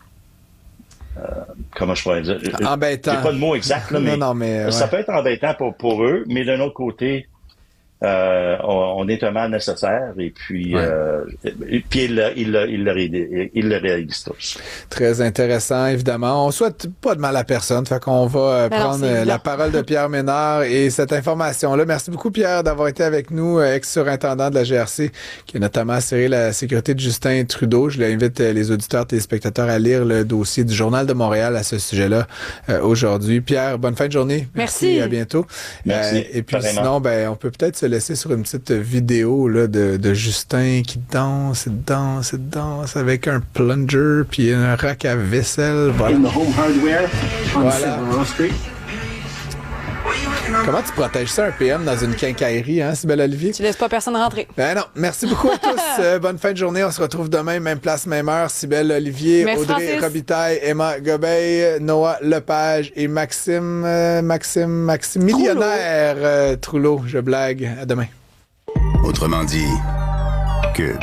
euh, comment je pourrais dire,
embêtant.
J'ai pas de mot exact là, mais,
non, non, mais ouais.
ça peut être embêtant pour pour eux, mais d'un autre côté, euh, on, on est un mal nécessaire et puis, ouais. euh, et puis il, il, il, il, le, il le réalise tous.
Très intéressant, évidemment. On souhaite pas de mal à personne, fait qu'on va euh, prendre euh, la parole de Pierre Ménard et cette information-là. Merci beaucoup, Pierre, d'avoir été avec nous, ex-surintendant de la G R C, qui a notamment assuré la sécurité de Justin Trudeau. Je l'invite euh, les auditeurs, téléspectateurs à lire le dossier du Journal de Montréal à ce sujet-là euh, aujourd'hui. Pierre, bonne fin de journée.
Merci.
Merci à bientôt.
Merci.
Euh, et puis
Pareillement.
Sinon, ben, on peut peut-être se laisser sur une petite vidéo là, de, de Justin qui danse et danse et danse avec un plunger puis un rack à vaisselle. Voilà.
In the home hardware on
Voilà.
Silver Street.
Comment tu protèges ça un P M dans une quincaillerie, hein, Cybèle Olivier?
Tu laisses pas personne rentrer.
Ben non. Merci beaucoup à tous. Euh, bonne fin de journée. On se retrouve demain, même place, même heure. Cybèle Olivier,
Merci
Audrey
Francis.
Robitaille, Emma Gobeil, Noah Lepage et Maxime, euh, Maxime, Maxime, millionnaire euh, Trouleau. Je blague. À demain.
Autrement dit, Cube.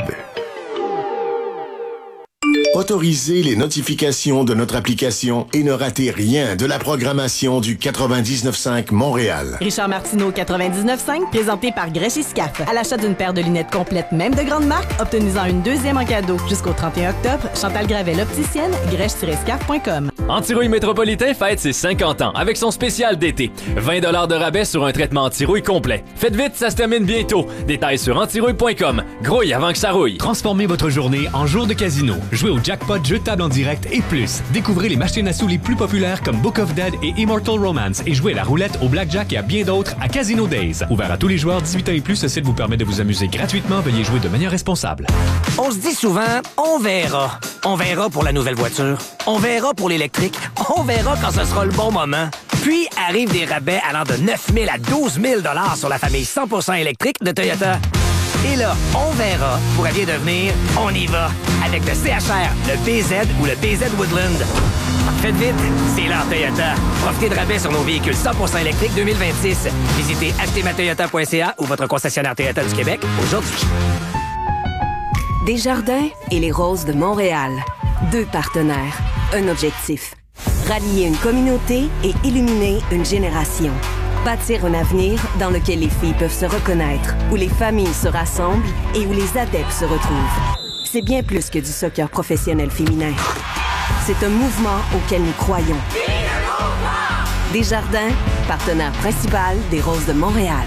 Autorisez les notifications de notre application et ne ratez rien de la programmation du quatre-vingt-dix-neuf cinq Montréal.
Richard Martineau, quatre-vingt-dix-neuf cinq, présenté par Grèche et Scaf. À l'achat d'une paire de lunettes complètes, même de grande marque, obtenez-en une deuxième en cadeau. Jusqu'au trente et un octobre, Chantal Gravel, opticienne, grèche tiret scaf point com.
Antirouille Métropolitain fête ses cinquante ans avec son spécial d'été. vingt dollars de rabais sur un traitement anti-rouille complet. Faites vite, ça se termine bientôt. Détails sur antirouille point com. Grouille avant que ça rouille.
Transformez votre journée en jour de casino. Jouez au jackpot, jeux de table en direct et plus. Découvrez les machines à sous les plus populaires comme Book of Dead et Immortal Romance et jouez à la roulette, au blackjack et à bien d'autres à Casino Days. Ouvert à tous les joueurs dix-huit ans et plus, ce site vous permet de vous amuser gratuitement. Veuillez jouer de manière responsable.
On se dit souvent, on verra. On verra pour la nouvelle voiture. On verra pour l'électrique. On verra quand ce sera le bon moment. Puis arrivent des rabais allant de neuf mille à douze mille dollars sur la famille cent pour cent électrique de Toyota. Et là, on verra pourrait bien devenir on y va avec le C H R, le B Z ou le B Z Woodland. Faites vite, c'est l'heure Toyota. Profitez de rabais sur nos véhicules cent pour cent électriques deux mille vingt-six. Visitez acheter ma toyota point c a ou votre concessionnaire Toyota du Québec aujourd'hui.
Desjardins et les Roses de Montréal. Deux partenaires, un objectif. Rallier une communauté et illuminer une génération. Bâtir un avenir dans lequel les filles peuvent se reconnaître, où les familles se rassemblent et où les adeptes se retrouvent. C'est bien plus que du soccer professionnel féminin. C'est un mouvement auquel nous croyons. Desjardins, partenaire principal des Roses de Montréal.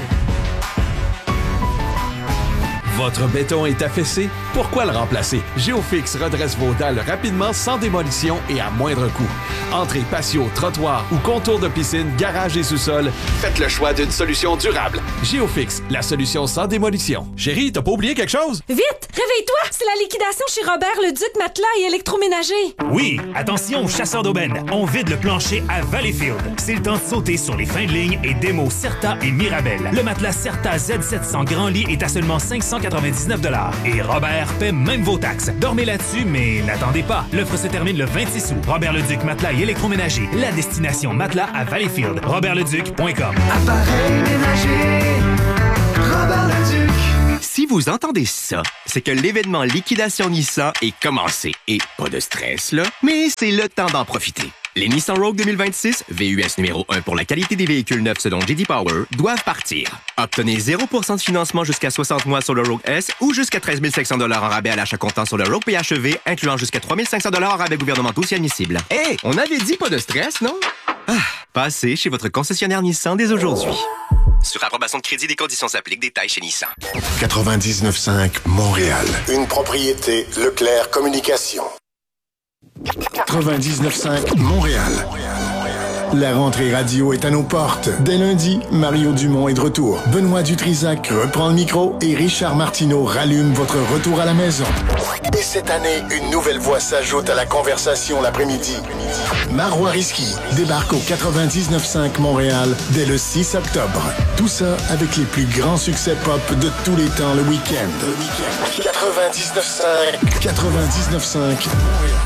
Votre béton est affaissé? Pourquoi le remplacer? Géofix redresse vos dalles rapidement, sans démolition et à moindre coût. Entrée, patio, trottoir ou contour de piscine, garage et sous-sol, faites le choix d'une solution durable. Géofix, la solution sans démolition. Chérie, t'as pas oublié quelque chose?
Vite! Réveille-toi! C'est la liquidation chez Robert Leduc Matelas et électroménager.
Oui, attention aux chasseurs d'aubaine. On vide le plancher à Valleyfield. C'est le temps de sauter sur les fins de ligne et démos Certa et Mirabel. Le matelas Certa Z sept cents Grand Lit est à seulement cinq cent quatre-vingt-dix-neuf dollars. Et Robert paie même vos taxes. Dormez là-dessus, mais n'attendez pas. L'offre se termine le vingt-six août. Robert Leduc Matelas et électroménager. La destination matelas à Valleyfield. robert leduc point com.
Appareil ménager, Robert Leduc.
Si vous entendez ça, c'est que l'événement Liquidation Nissan est commencé. Et pas de stress, là, mais c'est le temps d'en profiter. Les Nissan Rogue deux mille vingt-six, V U S numéro un pour la qualité des véhicules neufs selon J D Power, doivent partir. Obtenez zéro pour cent de financement jusqu'à soixante mois sur le Rogue S ou jusqu'à treize mille cinq cents dollars en rabais à l'achat comptant sur le Rogue P H E V, incluant jusqu'à trois mille cinq cents dollars en rabais gouvernementaux si admissible. Hé, hey, on avait dit pas de stress, non? Ah, passez chez votre concessionnaire Nissan dès aujourd'hui. Sur approbation de crédit, des conditions s'appliquent. Détails chez Nissan.
quatre-vingt-dix-neuf cinq Montréal. Une propriété Leclerc Communication. quatre-vingt-dix-neuf cinq Montréal. La rentrée radio est à nos portes. Dès lundi, Mario Dumont est de retour. Benoît Dutrisac reprend le micro et Richard Martineau rallume votre retour à la maison. Et cette année, une nouvelle voix s'ajoute à la conversation l'après-midi. Marois Risky débarque au quatre-vingt-dix-neuf cinq Montréal dès le six octobre. Tout ça avec les plus grands succès pop de tous les temps le week-end. quatre-vingt-dix-neuf cinq quatre-vingt-dix-neuf cinq Montréal.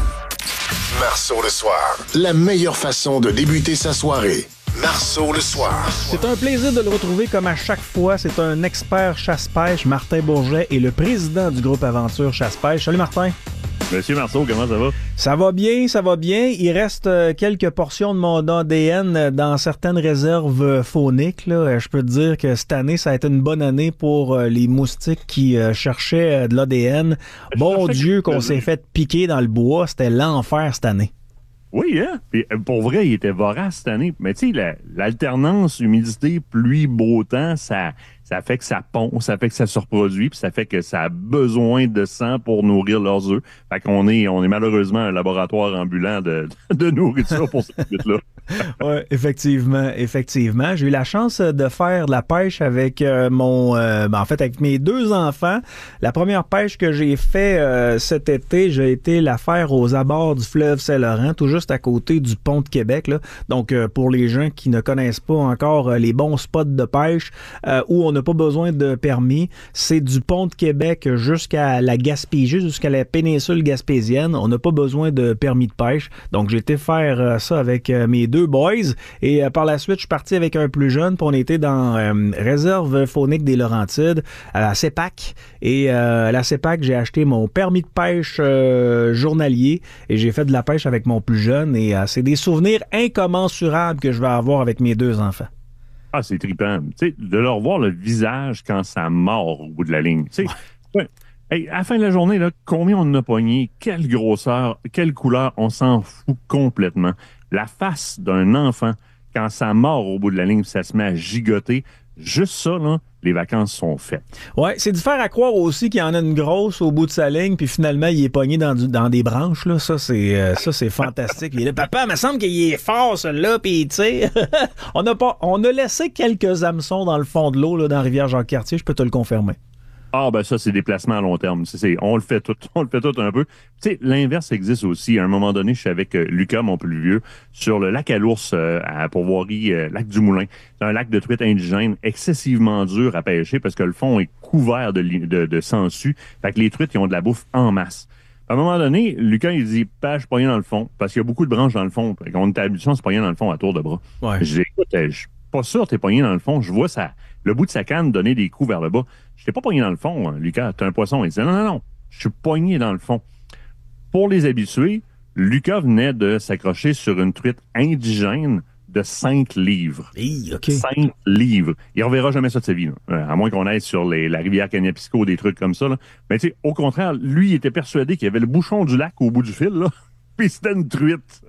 Marceau le soir. La meilleure façon de débuter sa soirée. Marceau le soir.
C'est un plaisir de le retrouver comme à chaque fois. C'est un expert chasse-pêche, Martin Bourget, et le président du groupe Aventure Chasse-Pêche. Salut Martin.
Monsieur Marceau, comment ça va?
Ça va bien, ça va bien. Il reste euh, quelques portions de mon A D N dans certaines réserves fauniques. Là. Je peux te dire que cette année, ça a été une bonne année pour euh, les moustiques qui euh, cherchaient euh, de l'A D N. Bon Dieu qu'on s'est fait piquer dans le bois. C'était l'enfer cette année.
Oui, hein? Puis, pour vrai, il était vorace cette année. Mais tu sais, la, l'alternance humidité, pluie, beau temps, ça... Ça fait que ça pond, ça fait que ça se reproduit, puis ça fait que ça a besoin de sang pour nourrir leurs œufs. Fait qu'on est, on est malheureusement un laboratoire ambulant de, de nourriture pour cette bête-là.
Oui, effectivement, effectivement. J'ai eu la chance de faire de la pêche avec euh, mon, euh, ben, en fait, avec mes deux enfants. La première pêche que j'ai fait euh, cet été, j'ai été la faire aux abords du fleuve Saint-Laurent, tout juste à côté du pont de Québec, là. Donc, euh, pour les gens qui ne connaissent pas encore euh, les bons spots de pêche euh, où on n'a pas besoin de permis, c'est du pont de Québec jusqu'à la Gaspésie, jusqu'à la péninsule gaspésienne. On n'a pas besoin de permis de pêche. Donc, j'ai été faire euh, ça avec euh, mes deux boys. Et euh, par la suite, je suis parti avec un plus jeune. Puis on était dans euh, réserve faunique des Laurentides, à la CEPAC. Et euh, à la CEPAC, j'ai acheté mon permis de pêche euh, journalier et j'ai fait de la pêche avec mon plus jeune. Et euh, c'est des souvenirs incommensurables que je vais avoir avec mes deux enfants.
Ah, c'est trippant. Tu sais, de leur voir le visage quand ça mord au bout de la ligne. Tu sais, ouais. Hey, à la fin de la journée, là, combien on en a pogné, quelle grosseur, quelle couleur, on s'en fout complètement. La face d'un enfant, quand ça mord au bout de la ligne, ça se met à gigoter, juste ça, là, les vacances sont faites. Oui, c'est de faire à croire aussi qu'il y en a une grosse au bout de sa ligne, puis finalement, il est pogné dans, du, dans des branches. Là. Ça, c'est, euh, ça, c'est fantastique. Il est là, papa, il me semble qu'il est fort, celui-là, puis tu sais, on a pas, on a laissé quelques hameçons dans le fond de l'eau, là, dans la rivière Jacques-Cartier, je peux te le confirmer. Ah, ben ça, c'est des placements à long terme. C'est, c'est, on le fait tout. On le fait tout un peu. Tu sais, l'inverse existe aussi. À un moment donné, je suis avec euh, Lucas, mon plus vieux, sur le lac à l'ours, euh, à Pourvoirie, euh, lac du Moulin. C'est un lac de truite indigène excessivement dur à pêcher parce que le fond est couvert de, de, de sangsues. Fait que les truites, ils ont de la bouffe en masse. À un moment donné, Lucas, il dit, pêche pas rien dans le fond, parce qu'il y a beaucoup de branches dans le fond. Fait qu'on est habitué à se pogner dans le fond à tour de bras.
Ouais.
Je dis, écoute, je suis pas sûr que t'es pogné dans le fond. Je vois ça, le bout de sa canne donner des coups vers le bas. Je t'ai pas pogné dans le fond, Lucas, t'es un poisson. Il dit, non, non, non, je suis pogné dans le fond. Pour les habitués, Lucas venait de s'accrocher sur une truite indigène de cinq livres.
Hey, okay.
cinq livres. Il ne reverra jamais ça de sa vie, là. Euh, à moins qu'on aille sur les, la rivière Cagnapisco, des trucs comme ça. Là. Mais tu sais, au contraire, lui, il était persuadé qu'il y avait le bouchon du lac au bout du fil, là, puis c'était une truite.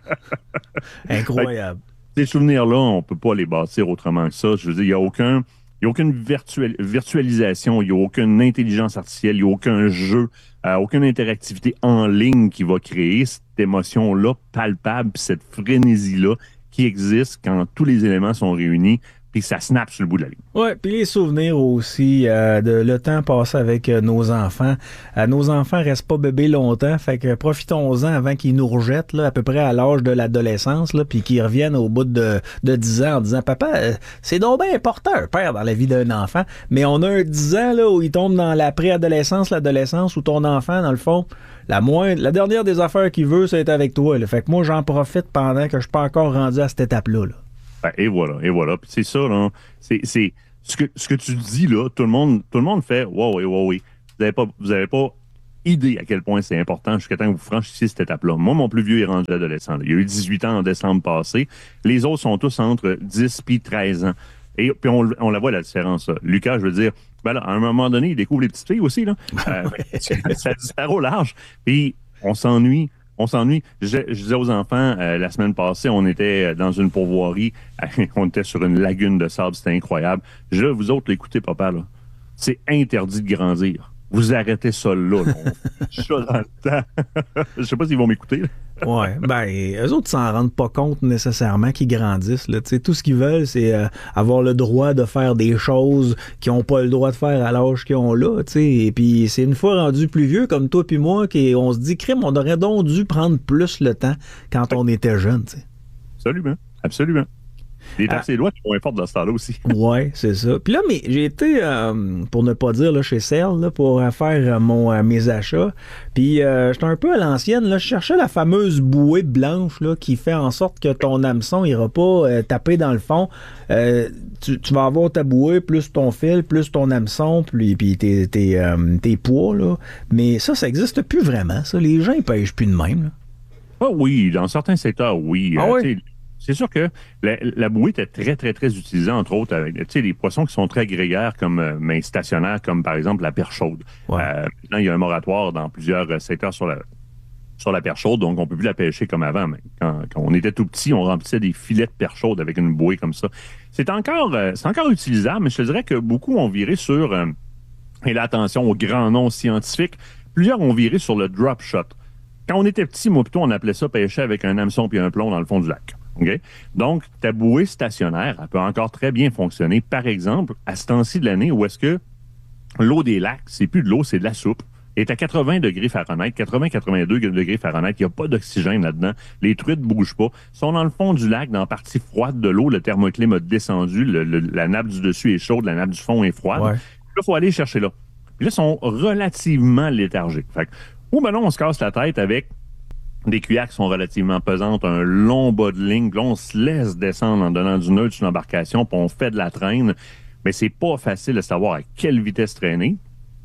Incroyable.
Fait, ces souvenirs-là, on ne peut pas les bâtir autrement que ça. Je veux dire, il n'y a aucun... Il n'y a aucune virtual, virtualisation, il n'y a aucune intelligence artificielle, il n'y a aucun jeu, euh, aucune interactivité en ligne qui va créer cette émotion-là palpable, cette frénésie-là qui existe quand tous les éléments sont réunis puis ça snap sur le bout de la ligne.
Oui, puis les souvenirs aussi euh, de le temps passé avec euh, nos enfants. Euh, nos enfants restent pas bébés longtemps, fait que profitons-en avant qu'ils nous rejettent là, à peu près à l'âge de l'adolescence, là, puis qu'ils reviennent au bout de, de dix ans en disant « Papa, euh, c'est donc bien important un père dans la vie d'un enfant, mais on a un dix ans là, où il tombe dans la préadolescence, l'adolescence, où ton enfant, dans le fond, la moindre, la dernière des affaires qu'il veut, c'est être avec toi. Là. Fait que moi, j'en profite pendant que je suis pas encore rendu à cette étape-là. Là.
Ben, et voilà, et voilà. Puis c'est ça, là. C'est, c'est ce que ce que tu dis là. Tout le monde, tout le monde fait. Wow, oui, wow, oui. Vous n'avez pas, vous avez pas idée à quel point c'est important jusqu'à temps que vous franchissiez cette étape-là. Moi, mon plus vieux est rendu adolescent. Là. Il a eu dix-huit ans en décembre passé. Les autres sont tous entre dix et treize ans. Et puis on, on la voit la différence. Là. Lucas, je veux dire, ben là, à un moment donné, il découvre les petites filles aussi là. Euh, ça disparaît au large. Puis on s'ennuie. On s'ennuie. Je, je disais aux enfants, euh, la semaine passée, on était dans une pourvoirie, on était sur une lagune de sable, c'était incroyable. Je, vous autres, écoutez, papa, là, c'est interdit de grandir. Vous arrêtez ça là. là. Je suis dans le temps. Je sais pas s'ils vont m'écouter. Là.
Ouais, ben, eux autres s'en rendent pas compte nécessairement qu'ils grandissent. Là. Tout ce qu'ils veulent, c'est euh, avoir le droit de faire des choses qu'ils n'ont pas le droit de faire à l'âge qu'ils ont là. T'sais. Et puis, c'est une fois rendu plus vieux, comme toi puis moi, qu'on se dit, crime, on aurait donc dû prendre plus le temps quand on était jeune. T'sais.
Absolument, absolument. Les taxes et lois qui vont être fortes dans ce temps-là aussi.
Oui, c'est ça. Puis là, mais j'ai été, euh, pour ne pas dire, là, chez Serre, là, pour euh, faire euh, mon, euh, mes achats. Puis euh, j'étais un peu à l'ancienne. Là, je cherchais la fameuse bouée blanche là, qui fait en sorte que ton hameçon n'ira pas euh, taper dans le fond. Euh, tu, tu vas avoir ta bouée, plus ton fil, plus ton hameçon, puis, puis tes, tes, euh, tes poids. Là. Mais ça, ça n'existe plus vraiment. Ça. Les gens, ils pêchent plus de même. Là.
Ah oui, dans certains secteurs, oui.
Ah
euh,
oui?
C'est sûr que la, la bouée était très, très, très utilisée, entre autres, avec des poissons qui sont très grégaires, comme, euh, mais stationnaires, comme par exemple la perche chaude. Ouais. Euh, maintenant, il y a un moratoire dans plusieurs euh, secteurs sur la, sur la perche chaude, donc on ne peut plus la pêcher comme avant. Mais quand, quand on était tout petit, on remplissait des filets de perche chaude avec une bouée comme ça. C'est encore, euh, c'est encore utilisable, mais je te dirais que beaucoup ont viré sur, euh, et là, attention aux grands noms scientifiques, plusieurs ont viré sur le drop shot. Quand on était petit, moi plutôt, on appelait ça pêcher avec un hameçon puis un plomb dans le fond du lac. Okay? Donc, ta bouée stationnaire, elle peut encore très bien fonctionner. Par exemple, à ce temps-ci de l'année où est-ce que l'eau des lacs, c'est plus de l'eau, c'est de la soupe, est à quatre-vingts degrés Fahrenheit, quatre-vingts à quatre-vingt-deux degrés Fahrenheit, il n'y a pas d'oxygène là-dedans, les truites ne bougent pas, sont dans le fond du lac, dans la partie froide de l'eau, le thermoclim a descendu, le, le, la nappe du dessus est chaude, la nappe du fond est froide. Ouais. Là, il faut aller chercher là. Puis là, ils sont relativement léthargiques. Fait que, ou ben non, on se casse la tête avec des cuillères qui sont relativement pesantes, un long bas de ligne, puis là, on se laisse descendre en donnant du nœud sur une embarcation, puis on fait de la traîne. Mais c'est pas facile de savoir à quelle vitesse traîner.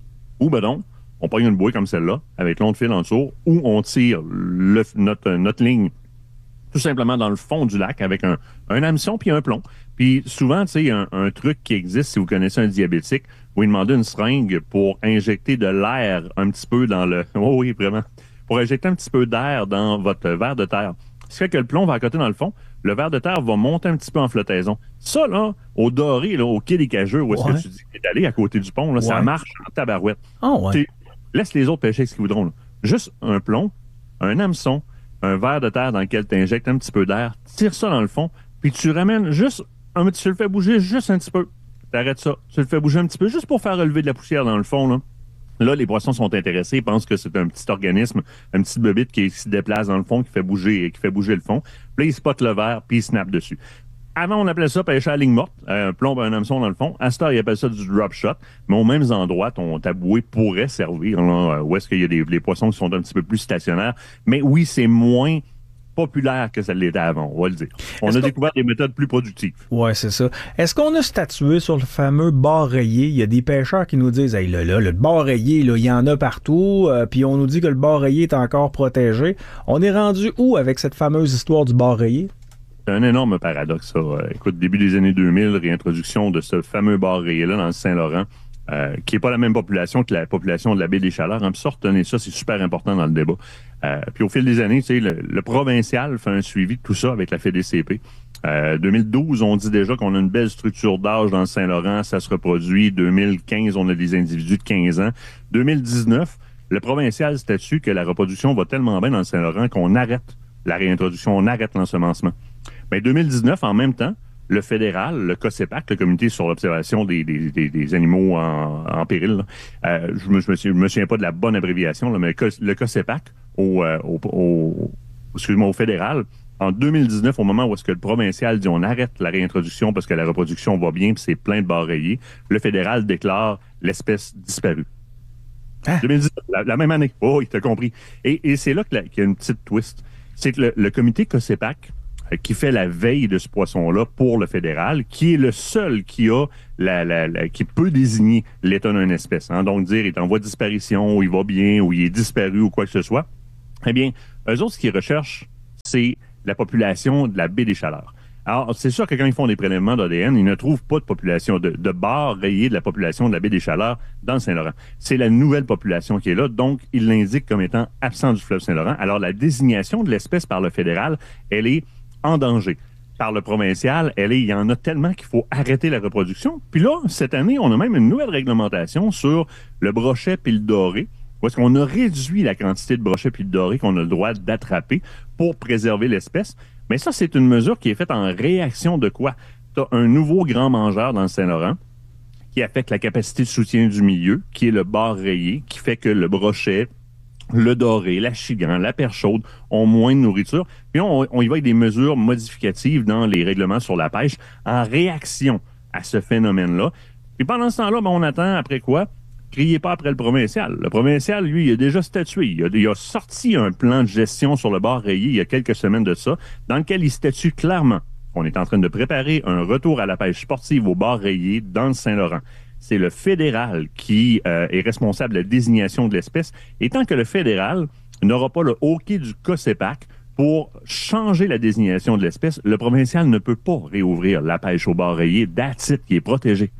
Ou ben non, on pogne une bouée comme celle-là, avec long de fil en dessous, ou on tire le, notre, notre ligne tout simplement dans le fond du lac avec un, un hameçon puis un plomb. Puis souvent, tu sais, il y a un, un truc qui existe, si vous connaissez un diabétique, où il demande une seringue pour injecter de l'air un petit peu dans le... Oh oui, vraiment. Pour injecter un petit peu d'air dans votre verre de terre. Ce qui fait que le plomb va à côté dans le fond, le verre de terre va monter un petit peu en flottaison. Ça, là, au Doré, là, au quai des Cageux, où est-ce ouais. que tu dis que t'es allé à côté du pont, là, ouais. ça marche en tabarouette.
Oh, ouais.
Laisse les autres pêcher ce qu'ils voudront. Là. Juste un plomb, un hameçon, un verre de terre dans lequel tu injectes un petit peu d'air, tire ça dans le fond, puis tu ramènes juste, un, tu le fais bouger juste un petit peu. t'arrêtes ça. Tu le fais bouger un petit peu, juste pour faire relever de la poussière dans le fond, là. Là, les poissons sont intéressés, ils pensent que c'est un petit organisme, une petite bébite qui se déplace dans le fond, qui fait bouger, qui fait bouger le fond. Puis là, ils spotent le verre, puis ils snappent dessus. Avant, on appelait ça pêcher à la ligne morte, un plomb, un hameçon dans le fond. À cette heure, ils appellent ça du drop shot. Mais aux mêmes endroits, ton taboué pourrait servir, là, où est-ce qu'il y a des les poissons qui sont un petit peu plus stationnaires. Mais oui, c'est moins populaire que ça l'était avant, on va le dire. On
Est-ce
a
qu'on...
découvert des méthodes plus productives.
Ouais, c'est ça. Est-ce qu'on a statué sur le fameux bar rayé? Il y a des pêcheurs qui nous disent, hey, là, là, le bar rayé, là, il y en a partout, euh, puis on nous dit que le bar rayé est encore protégé. On est rendu où avec cette fameuse histoire du bar rayé?
C'est un énorme paradoxe, ça. Euh, écoute, début des années deux mille, réintroduction de ce fameux bar rayé-là dans le Saint-Laurent, euh, qui n'est pas la même population que la population de la baie des Chaleurs. En sorte, tenez ça, c'est super important dans le débat. Euh, puis au fil des années, tu sais, le, le provincial fait un suivi de tout ça avec la F E D C P. Euh, deux mille douze, on dit déjà qu'on a une belle structure d'âge dans le Saint-Laurent, ça se reproduit. deux mille quinze, on a des individus de quinze ans. deux mille dix-neuf, le provincial statue que la reproduction va tellement bien dans le Saint-Laurent qu'on arrête la réintroduction, on arrête l'ensemencement. Mais deux mille dix-neuf, en même temps, le fédéral, le COSEPAC, le Comité sur l'observation des, des, des, des animaux en, en péril, là, euh, je me, je me, souviens, me souviens pas de la bonne abréviation, là, mais le COSEPAC, au, euh, au, au, excuse-moi, au fédéral, en deux mille dix-neuf, au moment où est-ce que le provincial dit on arrête la réintroduction parce que la reproduction va bien puis c'est plein de barres rayées, le fédéral déclare l'espèce disparue. Hein? deux mille dix-neuf, la, la même année. Oh, il t'a compris. Et, et c'est là que la, qu'il y a une petite twist. C'est que le, le comité COSEPAC, qui fait la veille de ce poisson-là pour le fédéral, qui est le seul qui a la, la, la qui peut désigner l'état d'une espèce. Hein? Donc, dire il est en voie de disparition, ou il va bien, ou il est disparu, ou quoi que ce soit. Eh bien, eux autres, ce qu'ils recherchent, c'est la population de la baie des Chaleurs. Alors, c'est sûr que quand ils font des prélèvements d'A D N, ils ne trouvent pas de population, de, de barres rayées de la population de la baie des Chaleurs dans le Saint-Laurent. C'est la nouvelle population qui est là, donc ils l'indiquent comme étant absent du fleuve Saint-Laurent. Alors, la désignation de l'espèce par le fédéral, elle est en danger. Par le provincial, elle est, il y en a tellement qu'il faut arrêter la reproduction. Puis là, cette année, on a même une nouvelle réglementation sur le brochet puis le doré, où est-ce qu'on a réduit la quantité de brochet puis de doré qu'on a le droit d'attraper pour préserver l'espèce. Mais ça, c'est une mesure qui est faite en réaction de quoi? Tu as un nouveau grand mangeur dans le Saint-Laurent qui affecte la capacité de soutien du milieu, qui est le bar rayé, qui fait que le brochet, le doré, la chigran, la perche chaude ont moins de nourriture. Puis on, on y va avec des mesures modificatives dans les règlements sur la pêche en réaction à ce phénomène-là. Puis pendant ce temps-là, ben, on attend après quoi? Criez pas après le provincial. Le provincial, lui, il a déjà statué. Il a, il a sorti un plan de gestion sur le bar rayé il y a quelques semaines de ça, dans lequel il statue clairement qu'on est en train de préparer un retour à la pêche sportive au bar rayé dans le Saint-Laurent. C'est le fédéral qui euh, est responsable de la désignation de l'espèce. Et tant que le fédéral n'aura pas le OK du COSEPAC pour changer la désignation de l'espèce, le provincial ne peut pas réouvrir la pêche au bar rayé d'A-titre qui est protégé.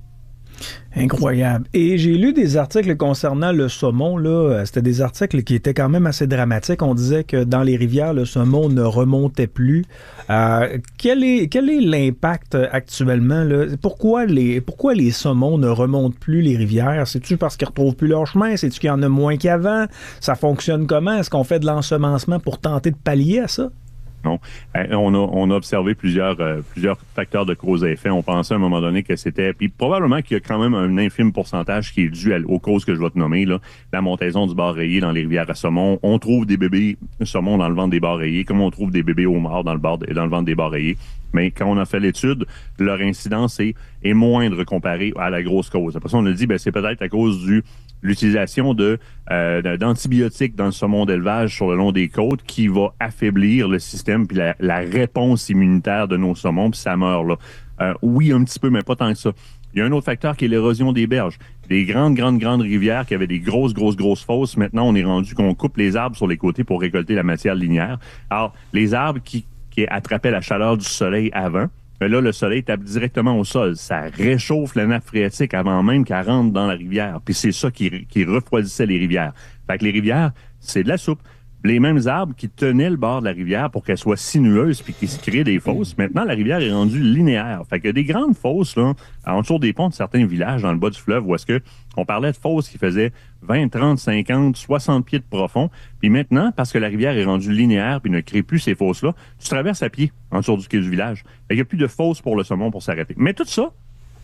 Incroyable. Et j'ai lu des articles concernant le saumon, là. C'était des articles qui étaient quand même assez dramatiques. On disait que dans les rivières, le saumon ne remontait plus. Euh, quel est, quel est l'impact actuellement, là? Pourquoi les, pourquoi les saumons ne remontent plus les rivières? C'est-tu parce qu'ils ne retrouvent plus leur chemin? C'est-tu qu'il y en a moins qu'avant? Ça fonctionne comment? Est-ce qu'on fait de l'ensemencement pour tenter de pallier à ça?
Non. On a, on a observé plusieurs, euh, plusieurs facteurs de cause à effet. On pensait à un moment donné que c'était... Puis probablement qu'il y a quand même un infime pourcentage qui est dû à, aux causes que je vais te nommer. Là. La montaison du bar rayé dans les rivières à saumon. On trouve des bébés saumons dans le ventre des bars rayés, comme on trouve des bébés homards dans le, bar, dans le ventre des bars rayés. Mais quand on a fait l'étude, leur incidence est, est moindre comparée à la grosse cause. Après ça, on a dit ben c'est peut-être à cause du l'utilisation de euh, d'antibiotiques dans le saumon d'élevage sur le long des côtes qui va affaiblir le système puis la, la réponse immunitaire de nos saumons, puis ça meurt là. Euh, oui, un petit peu, mais pas tant que ça. Il y a un autre facteur qui est l'érosion des berges. Des grandes, grandes, grandes rivières qui avaient des grosses, grosses, grosses fosses. Maintenant, on est rendu qu'on coupe les arbres sur les côtés pour récolter la matière linéaire. Alors, les arbres qui, qui attrapaient la chaleur du soleil avant, mais là, le soleil tape directement au sol. Ça réchauffe la nappe phréatique avant même qu'elle rentre dans la rivière. Puis c'est ça qui, qui refroidissait les rivières. Fait que les rivières, c'est de la soupe. Les mêmes arbres qui tenaient le bord de la rivière pour qu'elle soit sinueuse puis qui se créent des fosses, maintenant, la rivière est rendue linéaire. Fait que des grandes fosses, là, en dessous des ponts de certains villages dans le bas du fleuve, où est-ce que on parlait de fosses qui faisaient vingt, trente, cinquante, soixante pieds de profond. Puis maintenant, parce que la rivière est rendue linéaire puis ne crée plus ces fosses-là, tu traverses à pied en dessous du quai du village. Fait qu'il n'y a plus de fosses pour le saumon pour s'arrêter. Mais tout ça,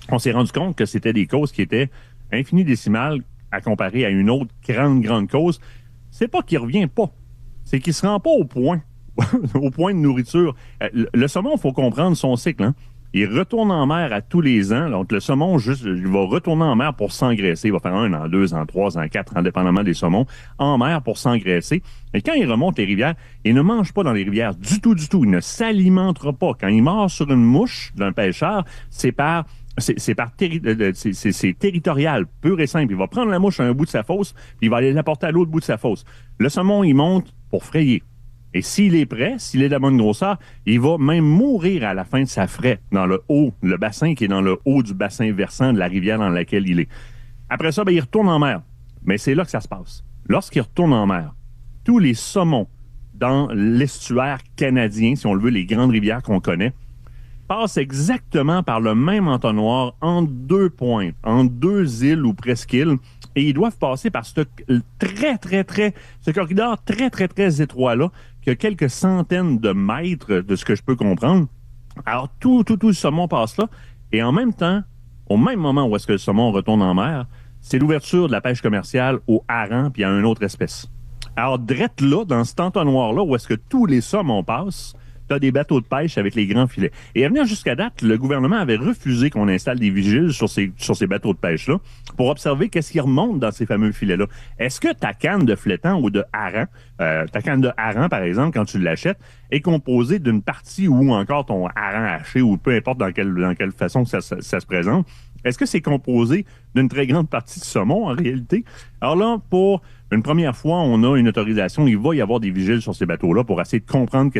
on s'est rendu compte que c'était des causes qui étaient infini-décimales à comparer à une autre grande, grande cause. C'est pas qu'il revient pas, c'est qu'il se rend pas au point, au point de nourriture. Le, le saumon, il faut comprendre son cycle, hein. Il retourne en mer à tous les ans. Donc, le saumon, juste, il va retourner en mer pour s'engraisser. Il va faire un an, deux ans, trois ans, quatre, indépendamment des saumons, en mer pour s'engraisser. Et quand il remonte les rivières, il ne mange pas dans les rivières du tout, du tout. Il ne s'alimentera pas. Quand il mord sur une mouche d'un pêcheur, c'est par... C'est, c'est, par terri- c'est, c'est, c'est territorial, pur et simple. Il va prendre la mouche à un bout de sa fosse, puis il va aller l'apporter à l'autre bout de sa fosse. Le saumon, il monte pour frayer. Et s'il est prêt, s'il est de la bonne grosseur, il va même mourir à la fin de sa fraie dans le haut, le bassin qui est dans le haut du bassin versant de la rivière dans laquelle il est. Après ça, ben, il retourne en mer. Mais c'est là que ça se passe. Lorsqu'il retourne en mer, tous les saumons dans l'estuaire canadien, si on le veut, les grandes rivières qu'on connaît, passent exactement par le même entonnoir en deux points, en deux îles ou presqu'îles, et ils doivent passer par ce très, très, très, ce corridor très, très, très étroit-là, qui a quelques centaines de mètres de ce que je peux comprendre. Alors, tout, tout, tout le saumon passe là, et en même temps, au même moment où est-ce que le saumon retourne en mer, c'est l'ouverture de la pêche commerciale au hareng puis à une autre espèce. Alors, drette là, dans cet entonnoir-là, où est-ce que tous les saumons passent, tu as des bateaux de pêche avec les grands filets. Et à venir jusqu'à date, le gouvernement avait refusé qu'on installe des vigiles sur ces, sur ces bateaux de pêche-là pour observer qu'est-ce qui remonte dans ces fameux filets-là. Est-ce que ta canne de flétan ou de hareng, euh, ta canne de hareng, par exemple, quand tu l'achètes, est composée d'une partie ou encore ton hareng haché ou peu importe dans quelle, dans quelle façon ça, ça, ça se présente? Est-ce que c'est composé d'une très grande partie de saumon, en réalité? Alors là, pour une première fois, on a une autorisation. Il va y avoir des vigiles sur ces bateaux-là pour essayer de comprendre